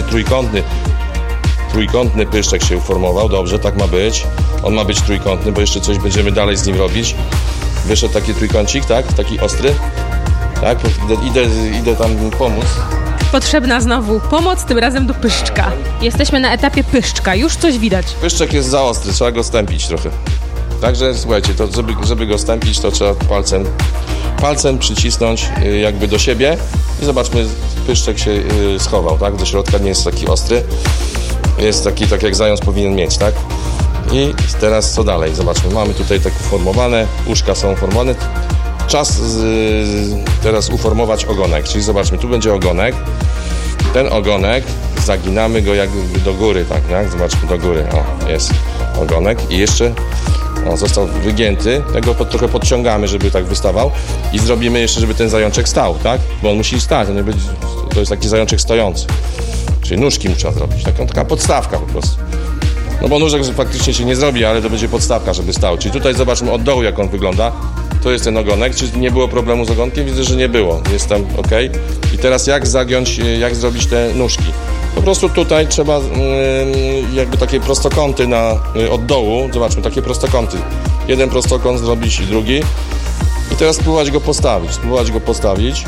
trójkątny pyszczek się uformował, dobrze, tak ma być. On ma być trójkątny, bo jeszcze coś będziemy dalej z nim robić. Wyszedł taki trójkącik, tak? Taki ostry. Tak? Idę tam pomóc. Potrzebna znowu pomoc, tym razem do pyszczka. Jesteśmy na etapie pyszczka, już coś widać. Pyszczek jest za ostry, trzeba go stępić trochę. Także słuchajcie, to żeby go stępić, to trzeba palcem przycisnąć jakby do siebie i zobaczmy, pyszczek się schował, tak? Do środka nie jest taki ostry. Jest taki, tak jak zając powinien mieć, tak? I teraz co dalej? Zobaczmy, mamy tutaj tak uformowane, uszka są uformowane. Czas teraz uformować ogonek, czyli zobaczmy, tu będzie ogonek. Ten ogonek, zaginamy go jakby do góry, tak? Zobaczmy, do góry, o, jest ogonek i jeszcze został wygięty, tego trochę podciągamy, żeby tak wystawał i zrobimy jeszcze, żeby ten zajączek stał, tak? Bo on musi stać, to jest taki zajączek stojący. Czyli nóżki mu trzeba zrobić, taka podstawka po prostu. No bo nóżek faktycznie się nie zrobi, ale to będzie podstawka, żeby stał. Czyli tutaj zobaczmy od dołu, jak on wygląda. To jest ten ogonek. Czy nie było problemu z ogonkiem? Widzę, że nie było. Jest tam ok. I teraz jak zagiąć, jak zrobić te nóżki? Po prostu tutaj trzeba jakby takie prostokąty od dołu. Zobaczmy, takie prostokąty. Jeden prostokąt zrobić i drugi. I teraz spróbować go postawić.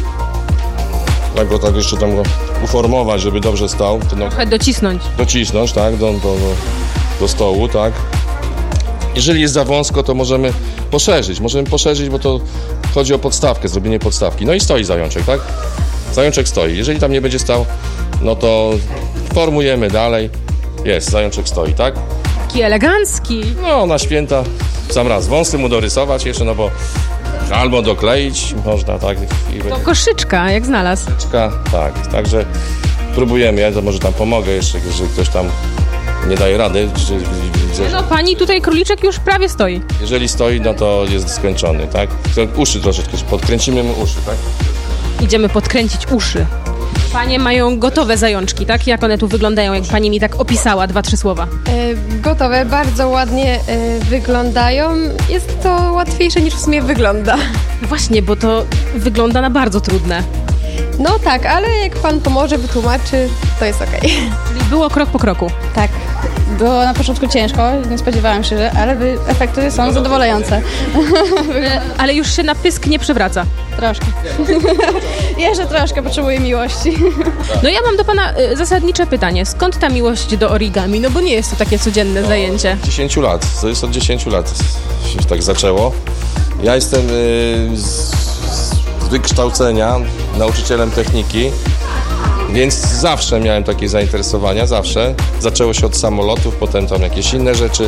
Tak jeszcze tam go uformować, żeby dobrze stał. Trochę docisnąć. Docisnąć, tak, do stołu, tak. Jeżeli jest za wąsko, to możemy poszerzyć, bo to chodzi o podstawkę, zrobienie podstawki. No i stoi zajączek, tak? Zajączek stoi. Jeżeli tam nie będzie stał, no to formujemy dalej. Jest, zajączek stoi, tak? Taki elegancki. No, na święta sam raz wąsy mu dorysować jeszcze, no bo albo dokleić można, tak? To koszyczka, jak znalazł. Koszyczka, tak. Także próbujemy, ja to może tam pomogę jeszcze, jeżeli ktoś tam nie daje rady. No pani tutaj króliczek już prawie stoi. Jeżeli stoi, no to jest skończony, tak? Uszy troszeczkę, podkręcimy mu uszy, tak? Idziemy podkręcić uszy. Panie mają gotowe zajączki, tak? Jak one tu wyglądają, jak pani mi tak opisała, 2-3 słowa? Gotowe, bardzo ładnie wyglądają. Jest to łatwiejsze niż w sumie wygląda. Właśnie, bo to wygląda na bardzo trudne. No tak, ale jak pan pomoże, wytłumaczy, to jest okej. Czyli było krok po kroku. Tak. Było na początku ciężko, nie spodziewałam się, ale efekty są zadowalające. Ale już się na pysk nie przewraca. Troszkę. Jeszcze troszkę potrzebuję miłości. No ja mam do pana zasadnicze pytanie. Skąd ta miłość do origami? No bo nie jest to takie codzienne zajęcie. 10 lat. To jest od 10 lat się tak zaczęło. Ja jestem z wykształcenia nauczycielem techniki, więc zawsze miałem takie zainteresowania, zawsze. Zaczęło się od samolotów, potem tam jakieś inne rzeczy.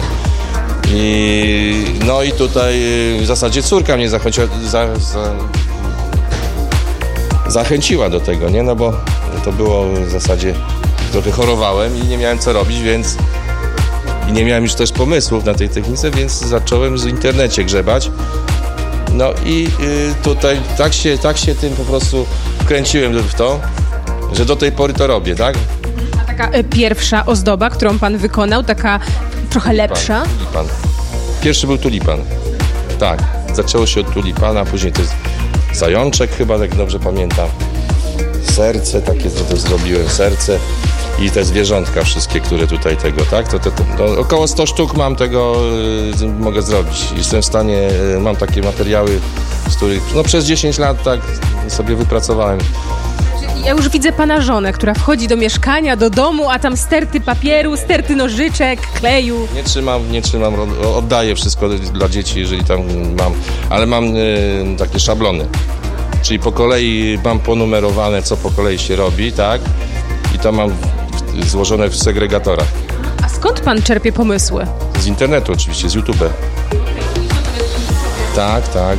No i tutaj w zasadzie córka mnie zachęciła do tego, nie? No bo to było w zasadzie, trochę chorowałem i nie miałem co robić, więc i nie miałem już też pomysłów na tej technice, więc zacząłem w internecie grzebać. No i tutaj tak się tym po prostu wkręciłem w to, że do tej pory to robię, tak? A taka pierwsza ozdoba, którą pan wykonał, taka trochę lepsza? Tulipan. Pierwszy był tulipan. Tak, zaczęło się od tulipana, później to jest zajączek chyba, jak dobrze pamiętam. Serce, takie zrobiłem serce i te zwierzątka wszystkie, które tutaj tego, tak? To około 100 sztuk mam tego, mogę zrobić. Jestem w stanie, mam takie materiały, z których przez 10 lat tak sobie wypracowałem. Ja już widzę pana żonę, która wchodzi do mieszkania, do domu, a tam sterty papieru, sterty nożyczek, kleju. Nie trzymam, oddaję wszystko dla dzieci, jeżeli tam mam, ale mam takie szablony. Czyli po kolei mam ponumerowane, co po kolei się robi, tak? I to mam złożone w segregatorach. A skąd pan czerpie pomysły? Z internetu oczywiście, z YouTube. Tak.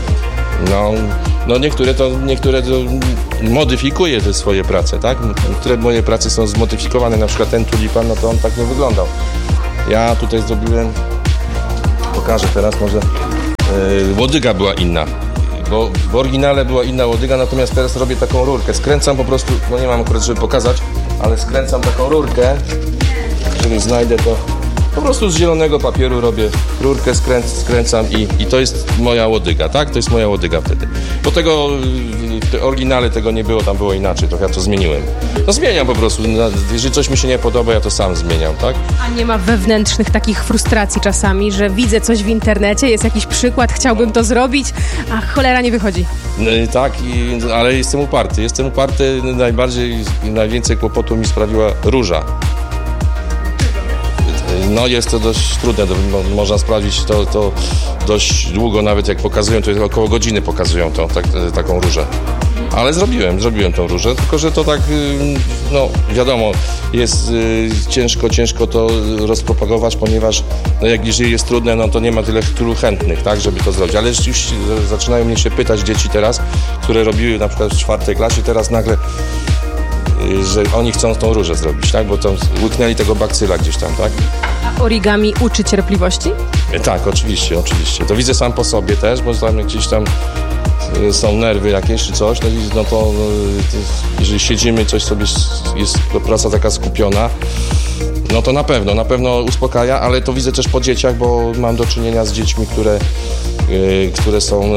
No niektóre to modyfikuję te swoje prace, tak? Niektóre moje prace są zmodyfikowane, na przykład ten tulipan, no to on tak nie wyglądał. Ja tutaj zrobiłem, pokażę teraz może, łodyga była inna. Bo w oryginale była inna łodyga, natomiast teraz robię taką rurkę. Skręcam po prostu, nie mam akurat, żeby pokazać, ale skręcam taką rurkę, jeżeli znajdę to. Po prostu z zielonego papieru robię rurkę, skręcam i to jest moja łodyga, tak? To jest moja łodyga wtedy. Bo tego w oryginale tego nie było, tam było inaczej, trochę ja to zmieniłem. No zmieniam po prostu, jeżeli coś mi się nie podoba, ja to sam zmieniam, tak? A nie ma wewnętrznych takich frustracji czasami, że widzę coś w internecie, jest jakiś przykład, chciałbym to zrobić, a cholera nie wychodzi. Tak, ale jestem uparty. Najwięcej kłopotu mi sprawiła róża. No jest to dość trudne, można sprawdzić to dość długo, nawet jak pokazują, to około godziny pokazują taką różę. Ale zrobiłem tą różę, tylko że to tak, wiadomo, jest ciężko to rozpropagować, ponieważ jeżeli jest trudne, no to nie ma tylu chętnych, tak, żeby to zrobić. Ale już zaczynają mnie się pytać dzieci teraz, które robiły na przykład w 4. klasie, teraz nagle, że oni chcą tą różę zrobić, tak, bo tam łyknęli tego bakcyla gdzieś tam, tak. A origami uczy cierpliwości? Tak, oczywiście. To widzę sam po sobie też, bo tam gdzieś tam są nerwy jakieś czy coś, no to jeżeli siedzimy, coś sobie jest praca taka skupiona, no to na pewno uspokaja, ale to widzę też po dzieciach, bo mam do czynienia z dziećmi, które są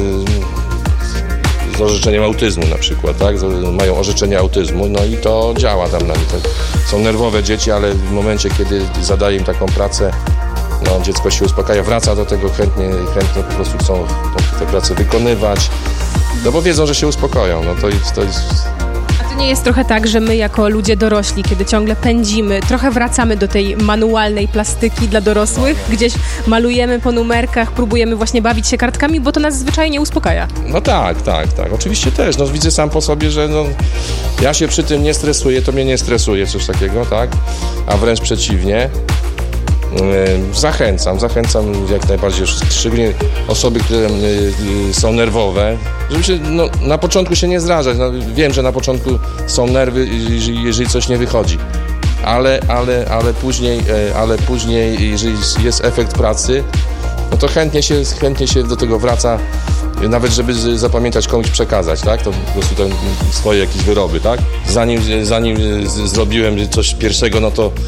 z orzeczeniem autyzmu na przykład, tak? Mają orzeczenie autyzmu, no i to działa tam na nich. Są nerwowe dzieci, ale w momencie, kiedy zadaję im taką pracę, no dziecko się uspokaja, wraca do tego chętnie po prostu chcą tę pracę wykonywać, no bo wiedzą, że się uspokoją, no to jest... A to nie jest trochę tak, że my jako ludzie dorośli, kiedy ciągle pędzimy, trochę wracamy do tej manualnej plastyki dla dorosłych, gdzieś malujemy po numerkach, próbujemy właśnie bawić się kartkami, bo to nas zwyczajnie uspokaja. No tak, oczywiście też, no widzę sam po sobie, że ja się przy tym nie stresuję, to mnie nie stresuje coś takiego, tak, a wręcz przeciwnie. Zachęcam jak najbardziej, szczególnie osoby, które są nerwowe, żeby się na początku się nie zrażać. Wiem, że na początku są nerwy, jeżeli coś nie wychodzi, ale później, jeżeli jest efekt pracy, no to chętnie się do tego wraca, nawet żeby zapamiętać, komuś przekazać, tak? To po prostu swoje jakieś wyroby, tak? Zanim zrobiłem coś pierwszego, no to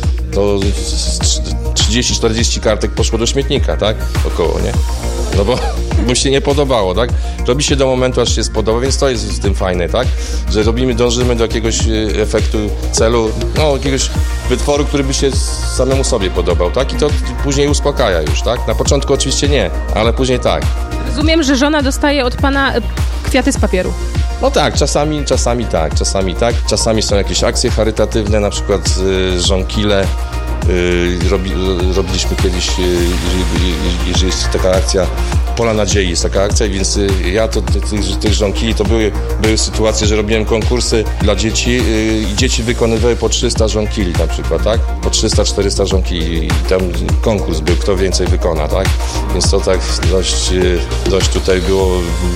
30-40 kartek poszło do śmietnika, tak? Około, nie? No bo mi się nie podobało, tak? Robi się do momentu, aż się spodoba, więc to jest w tym fajne, tak? Że dążymy do jakiegoś efektu, celu, jakiegoś wytworu, który by się samemu sobie podobał, tak? I to później uspokaja już, tak? Na początku oczywiście nie, ale później tak. Rozumiem, że żona dostaje od pana kwiaty z papieru. No tak, czasami tak. Czasami są jakieś akcje charytatywne, na przykład żonkile. Robiliśmy kiedyś, jeżeli jest taka akcja, Pola Nadziei jest taka akcja, więc ja tych żonkili to były sytuacje, że robiłem konkursy dla dzieci i dzieci wykonywały po 300 żonkili na przykład, tak? Po 300-400 żonkili i tam konkurs był, kto więcej wykona, tak? Więc to tak dość tutaj było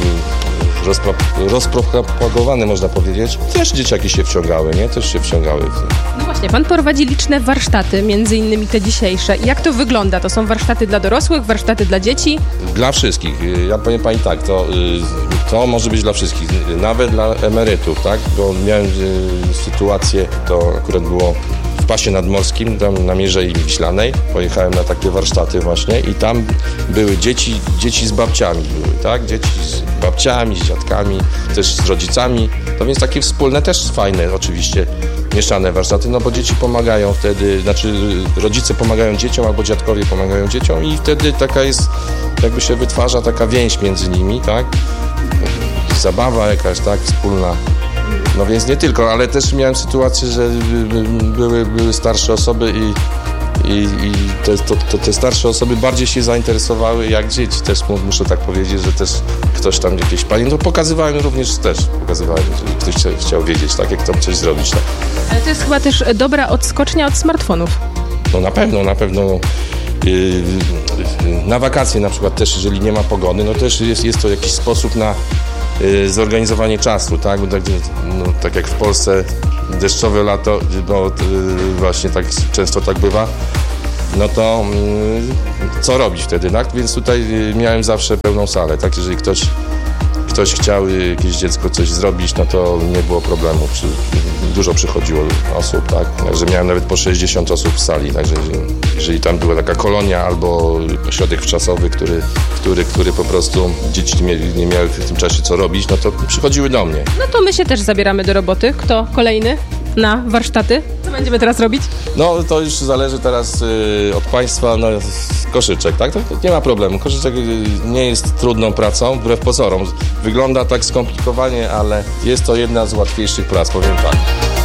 rozpropagowane, można powiedzieć. Też dzieciaki się wciągały, nie? No właśnie, pan prowadzi liczne warsztaty, między innymi te dzisiejsze. Jak to wygląda? To są warsztaty dla dorosłych, warsztaty dla dzieci? Dla wszystkich. Ja powiem pani tak, to może być dla wszystkich, nawet dla emerytów, tak? Bo miałem sytuację, to akurat było w pasie nadmorskim, tam na Mierzei Wiślanej. Pojechałem na takie warsztaty właśnie i tam były dzieci z babciami były, tak? Dzieci z babciami, z dziadkami, też z rodzicami. No więc takie wspólne, też fajne oczywiście, mieszane warsztaty, no bo dzieci pomagają wtedy, znaczy rodzice pomagają dzieciom albo dziadkowie pomagają dzieciom i wtedy taka jest, jakby się wytwarza taka więź między nimi, tak? Zabawa jakaś, tak? Wspólna. No więc nie tylko, ale też miałem sytuację, że były starsze osoby i te starsze osoby bardziej się zainteresowały jak dzieci. Też muszę tak powiedzieć, że też ktoś tam jakieś panie, no pokazywałem, że ktoś chciał wiedzieć, tak, jak tam coś zrobić. Tak. Ale to jest chyba też dobra odskocznia od smartfonów. No na pewno. Na wakacje na przykład też, jeżeli nie ma pogody, no też jest to jakiś sposób na zorganizowanie czasu, tak? No, tak jak w Polsce deszczowe lato, no, właśnie tak często tak bywa, no to co robić wtedy, tak? Więc tutaj miałem zawsze pełną salę, tak? Jeżeli ktoś chciał, jakieś dziecko coś zrobić, no to nie było problemu. Dużo przychodziło osób, tak? Także miałem nawet po 60 osób w sali, także jeżeli tam była taka kolonia albo ośrodek wczasowy, który po prostu dzieci nie miały w tym czasie co robić, no to przychodziły do mnie. No to my się też zabieramy do roboty. Kto kolejny na warsztaty? Co będziemy teraz robić? No to już zależy teraz od Państwa, no koszyczek, tak? To nie ma problemu. Koszyczek nie jest trudną pracą, wbrew pozorom. Wygląda tak skomplikowanie, ale jest to jedna z łatwiejszych prac, powiem tak.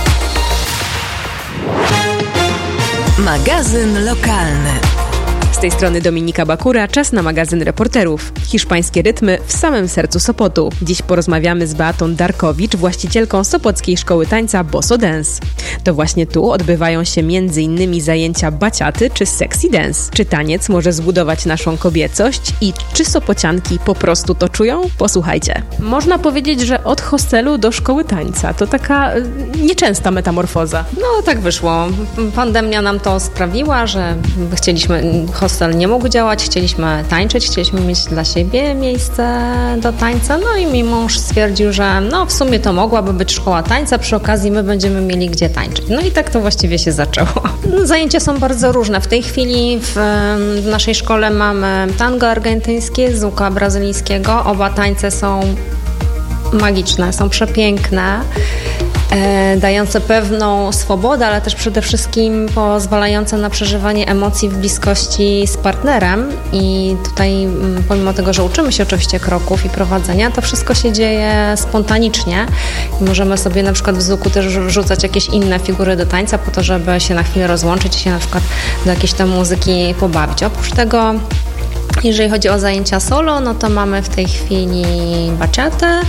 Magazyn lokalny. Z tej strony Dominika Bakura, czas na magazyn reporterów. Hiszpańskie rytmy w samym sercu Sopotu. Dziś porozmawiamy z Beatą Darkowicz, właścicielką Sopockiej Szkoły Tańca Bosso Dance. To właśnie tu odbywają się m.in. zajęcia baciaty czy sexy dance. Czy taniec może zbudować naszą kobiecość i czy sopocianki po prostu to czują? Posłuchajcie. Można powiedzieć, że od hostelu do szkoły tańca to taka nieczęsta metamorfoza. No tak wyszło. Pandemia nam to sprawiła, że hostel nie mógł działać, chcieliśmy tańczyć, chcieliśmy mieć dla siebie miejsce do tańca, no i mój mąż stwierdził, że no w sumie to mogłaby być szkoła tańca, przy okazji my będziemy mieli gdzie tańczyć. No i tak to właściwie się zaczęło. Zajęcia są bardzo różne. W tej chwili w naszej szkole mamy tango argentyńskie, zuka brazylijskiego. Oba tańce są magiczne, są przepiękne, dające pewną swobodę, ale też przede wszystkim pozwalające na przeżywanie emocji w bliskości z partnerem i tutaj pomimo tego, że uczymy się oczywiście kroków i prowadzenia, to wszystko się dzieje spontanicznie i możemy sobie na przykład w zuku też wrzucać jakieś inne figury do tańca po to, żeby się na chwilę rozłączyć i się na przykład do jakiejś tam muzyki pobawić. Oprócz tego jeżeli chodzi o zajęcia solo, no to mamy w tej chwili baciatę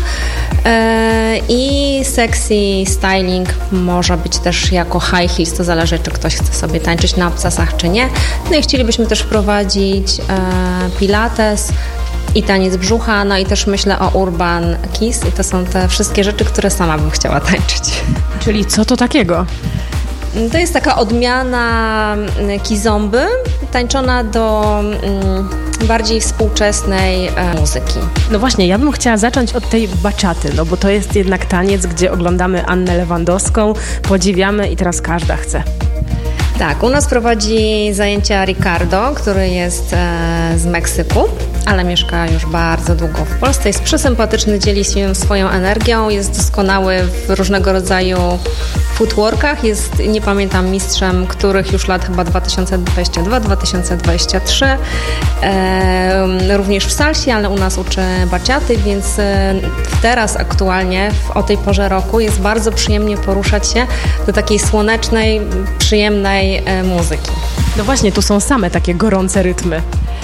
i sexy styling może być też jako high heels, to zależy, czy ktoś chce sobie tańczyć na obcasach, czy nie. No i chcielibyśmy też wprowadzić pilates i taniec brzucha, no i też myślę o urban kiss i to są te wszystkie rzeczy, które sama bym chciała tańczyć. Czyli co to takiego? To jest taka odmiana kizomby, tańczona do bardziej współczesnej muzyki. No właśnie, ja bym chciała zacząć od tej baczaty, no bo to jest jednak taniec, gdzie oglądamy Annę Lewandowską, podziwiamy i teraz każda chce. Tak, u nas prowadzi zajęcia Ricardo, który jest z Meksyku, ale mieszka już bardzo długo w Polsce. Jest przesympatyczny, dzieli się swoją energią, jest doskonały w różnego rodzaju footworkach. Jest, nie pamiętam, mistrzem których już lat, chyba 2022-2023. Również w salsie, ale u nas uczy baciaty, więc teraz aktualnie o tej porze roku jest bardzo przyjemnie poruszać się do takiej słonecznej, przyjemnej muzyki. No właśnie, tu są same takie gorące rytmy.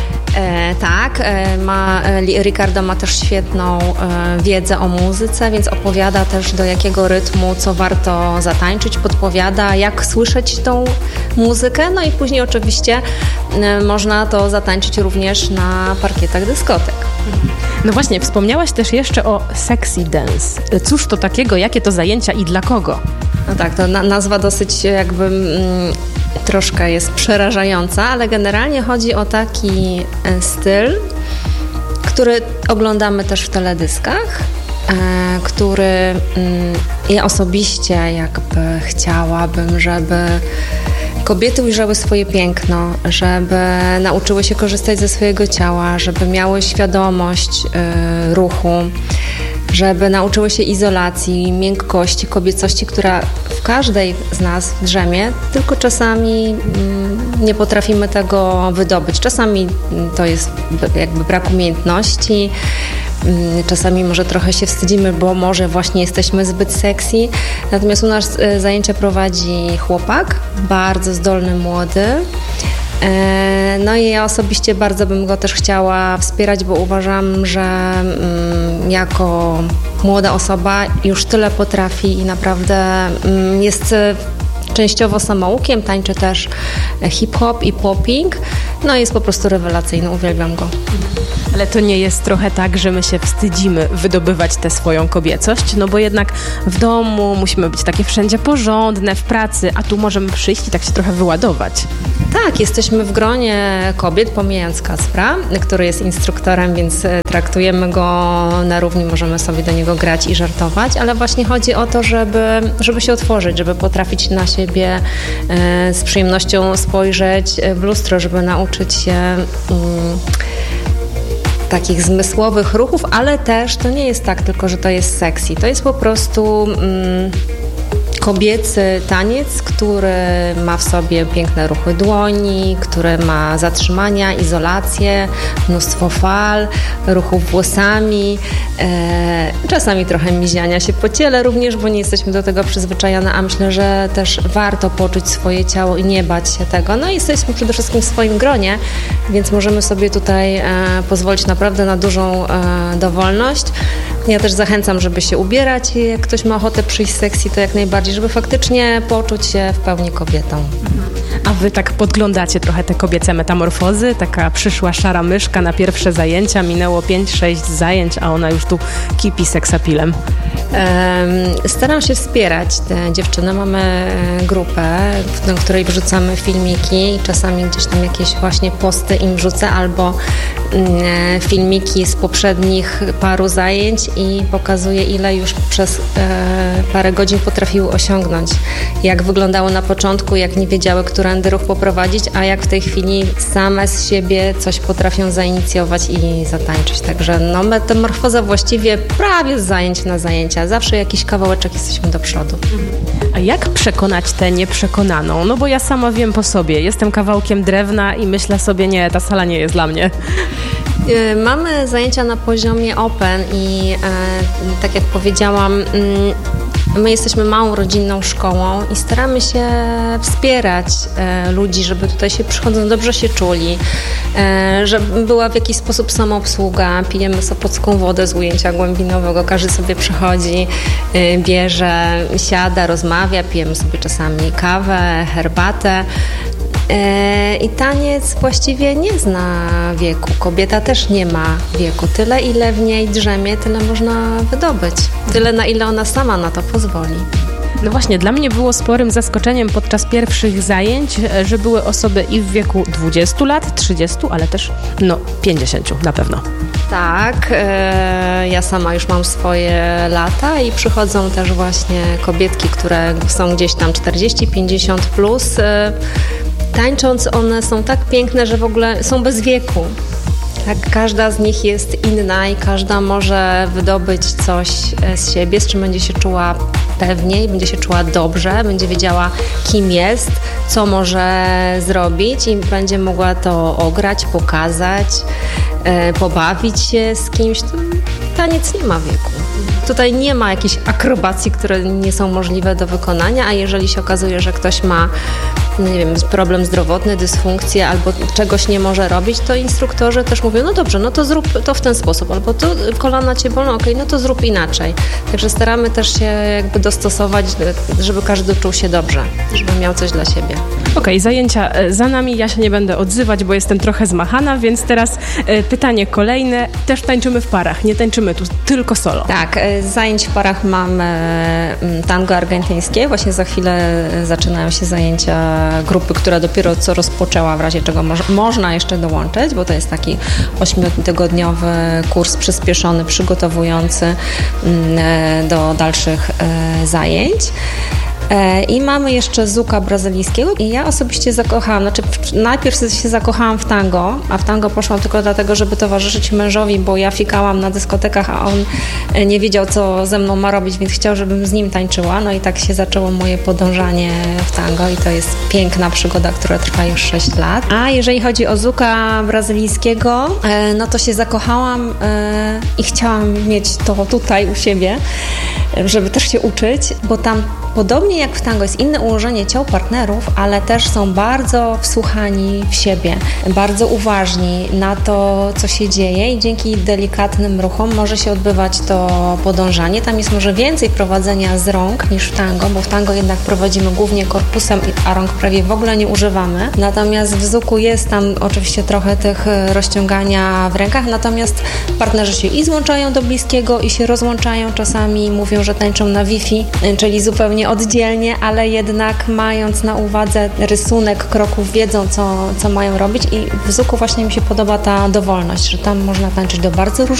Ricardo ma też świetną wiedzę o muzyce, więc opowiada też, do jakiego rytmu co warto zatańczyć, podpowiada, jak słyszeć tą muzykę, no i później oczywiście można to zatańczyć również na parkietach dyskotek. No właśnie, wspomniałaś też jeszcze o sexy dance. Cóż to takiego, jakie to zajęcia i dla kogo? No tak, to nazwa dosyć jakby troszkę jest przerażająca, ale generalnie chodzi o taki styl, który oglądamy też w teledyskach, który Ja osobiście jakby chciałabym, żeby kobiety ujrzały swoje piękno, żeby nauczyły się korzystać ze swojego ciała, żeby miały świadomość ruchu, żeby nauczyły się izolacji, miękkości, kobiecości, która w każdej z nas drzemie, tylko czasami nie potrafimy tego wydobyć. Czasami to jest jakby brak umiejętności, czasami może trochę się wstydzimy, bo może właśnie jesteśmy zbyt sexy. Natomiast u nas zajęcia prowadzi chłopak, bardzo zdolny, młody. No i ja osobiście bardzo bym go też chciała wspierać, bo uważam, że jako młoda osoba już tyle potrafi i naprawdę jest częściowo samoukiem, tańczy też hip-hop i popping, no jest po prostu rewelacyjny, uwielbiam go. Ale to nie jest trochę tak, że my się wstydzimy wydobywać tę swoją kobiecość, no bo jednak w domu musimy być takie wszędzie porządne, w pracy, a tu możemy przyjść i tak się trochę wyładować. Tak, jesteśmy w gronie kobiet, pomijając Kacpra, który jest instruktorem, więc traktujemy go na równi, możemy sobie do niego grać i żartować, ale właśnie chodzi o to, żeby się otworzyć, żeby potrafić na siebie z przyjemnością spojrzeć w lustro, żeby nauczyć się takich zmysłowych ruchów, ale też to nie jest tak tylko, że to jest sexy. To jest po prostu kobiecy taniec, który ma w sobie piękne ruchy dłoni, który ma zatrzymania, izolację, mnóstwo fal, ruchów włosami, czasami trochę miziania się po ciele również, bo nie jesteśmy do tego przyzwyczajone, a myślę, że też warto poczuć swoje ciało i nie bać się tego. No i jesteśmy przede wszystkim w swoim gronie, więc możemy sobie tutaj pozwolić naprawdę na dużą dowolność. Ja też zachęcam, żeby się ubierać i jak ktoś ma ochotę przyjść sexy, to jak najbardziej, żeby faktycznie poczuć się w pełni kobietą. A wy tak podglądacie trochę te kobiece metamorfozy? Taka przyszła szara myszka na pierwsze zajęcia, minęło 5-6 zajęć, a ona już tu kipi seksapilem. Staram się wspierać te dziewczyny. Mamy grupę, do której wrzucamy filmiki i czasami gdzieś tam jakieś właśnie posty im wrzucę albo filmiki z poprzednich paru zajęć i pokazuję, ile już przez parę godzin potrafiły osiągnąć. Jak wyglądało na początku, jak nie wiedziały, którędy ruch poprowadzić, a jak w tej chwili same z siebie coś potrafią zainicjować i zatańczyć. Także no, metamorfoza właściwie prawie z zajęć na zajęcia. Zawsze jakiś kawałeczek jesteśmy do przodu. A jak przekonać tę nieprzekonaną? No bo ja sama wiem po sobie. Jestem kawałkiem drewna i myślę sobie, nie, ta sala nie jest dla mnie. Mamy zajęcia na poziomie open i tak jak powiedziałam, my jesteśmy małą rodzinną szkołą i staramy się wspierać ludzi, żeby tutaj się przychodząc dobrze się czuli, żeby była w jakiś sposób samoobsługa, pijemy sopocką wodę z ujęcia głębinowego, każdy sobie przychodzi, bierze, siada, rozmawia, pijemy sobie czasami kawę, herbatę. I taniec właściwie nie zna wieku. Kobieta też nie ma wieku. Tyle, ile w niej drzemie, tyle można wydobyć. Tyle, na ile ona sama na to pozwoli. No właśnie, dla mnie było sporym zaskoczeniem podczas pierwszych zajęć, że były osoby i w wieku 20 lat, 30, ale też 50 na pewno. Tak, ja sama już mam swoje lata i przychodzą też właśnie kobietki, które są gdzieś tam 40-50 plus. Tańcząc one są tak piękne, że w ogóle są bez wieku. Tak, każda z nich jest inna i każda może wydobyć coś z siebie, z czym będzie się czuła pewniej, będzie się czuła dobrze, będzie wiedziała, kim jest, co może zrobić i będzie mogła to ograć, pokazać, pobawić się z kimś. Taniec nie ma wieku. Tutaj nie ma jakichś akrobacji, które nie są możliwe do wykonania, a jeżeli się okazuje, że ktoś ma, nie wiem, problem zdrowotny, dysfunkcję albo czegoś nie może robić, to instruktorzy też mówią, no dobrze, no to zrób to w ten sposób, albo to kolana cię bolą, okej, no to zrób inaczej. Także staramy też się jakby dostosować, żeby każdy czuł się dobrze, żeby miał coś dla siebie. Okej, zajęcia za nami, ja się nie będę odzywać, bo jestem trochę zmachana, więc teraz pytanie kolejne. Też tańczymy w parach, nie tańczymy tu tylko solo. Tak, zajęć w parach mamy tango argentyńskie, właśnie za chwilę zaczynają się zajęcia grupy, która dopiero co rozpoczęła, w razie czego można jeszcze dołączyć, bo to jest taki 8-tygodniowy kurs przyspieszony, przygotowujący do dalszych zajęć. I mamy jeszcze zuka brazylijskiego i ja osobiście zakochałam, najpierw się zakochałam w tango, a w tango poszłam tylko dlatego, żeby towarzyszyć mężowi, bo ja fikałam na dyskotekach, a on nie wiedział, co ze mną ma robić, więc chciał, żebym z nim tańczyła. No i tak się zaczęło moje podążanie w tango i to jest piękna przygoda, która trwa już 6 lat. A jeżeli chodzi o zuka brazylijskiego, no to się zakochałam i chciałam mieć to tutaj u siebie, żeby też się uczyć, bo tam podobnie jak w tango jest inne ułożenie ciał partnerów, ale też są bardzo wsłuchani w siebie, bardzo uważni na to, co się dzieje i dzięki delikatnym ruchom może się odbywać to podążanie. Tam jest może więcej prowadzenia z rąk niż w tango, bo w tango jednak prowadzimy głównie korpusem, a rąk prawie w ogóle nie używamy. Natomiast w zuku jest tam oczywiście trochę tych rozciągania w rękach, natomiast partnerzy się i złączają do bliskiego i się rozłączają. Czasami mówią, że tańczą na Wi-Fi, czyli zupełnie oddzielnie, ale jednak mając na uwadze rysunek kroków, wiedzą, co mają robić i w zuku właśnie mi się podoba ta dowolność, że tam można tańczyć do bardzo różnych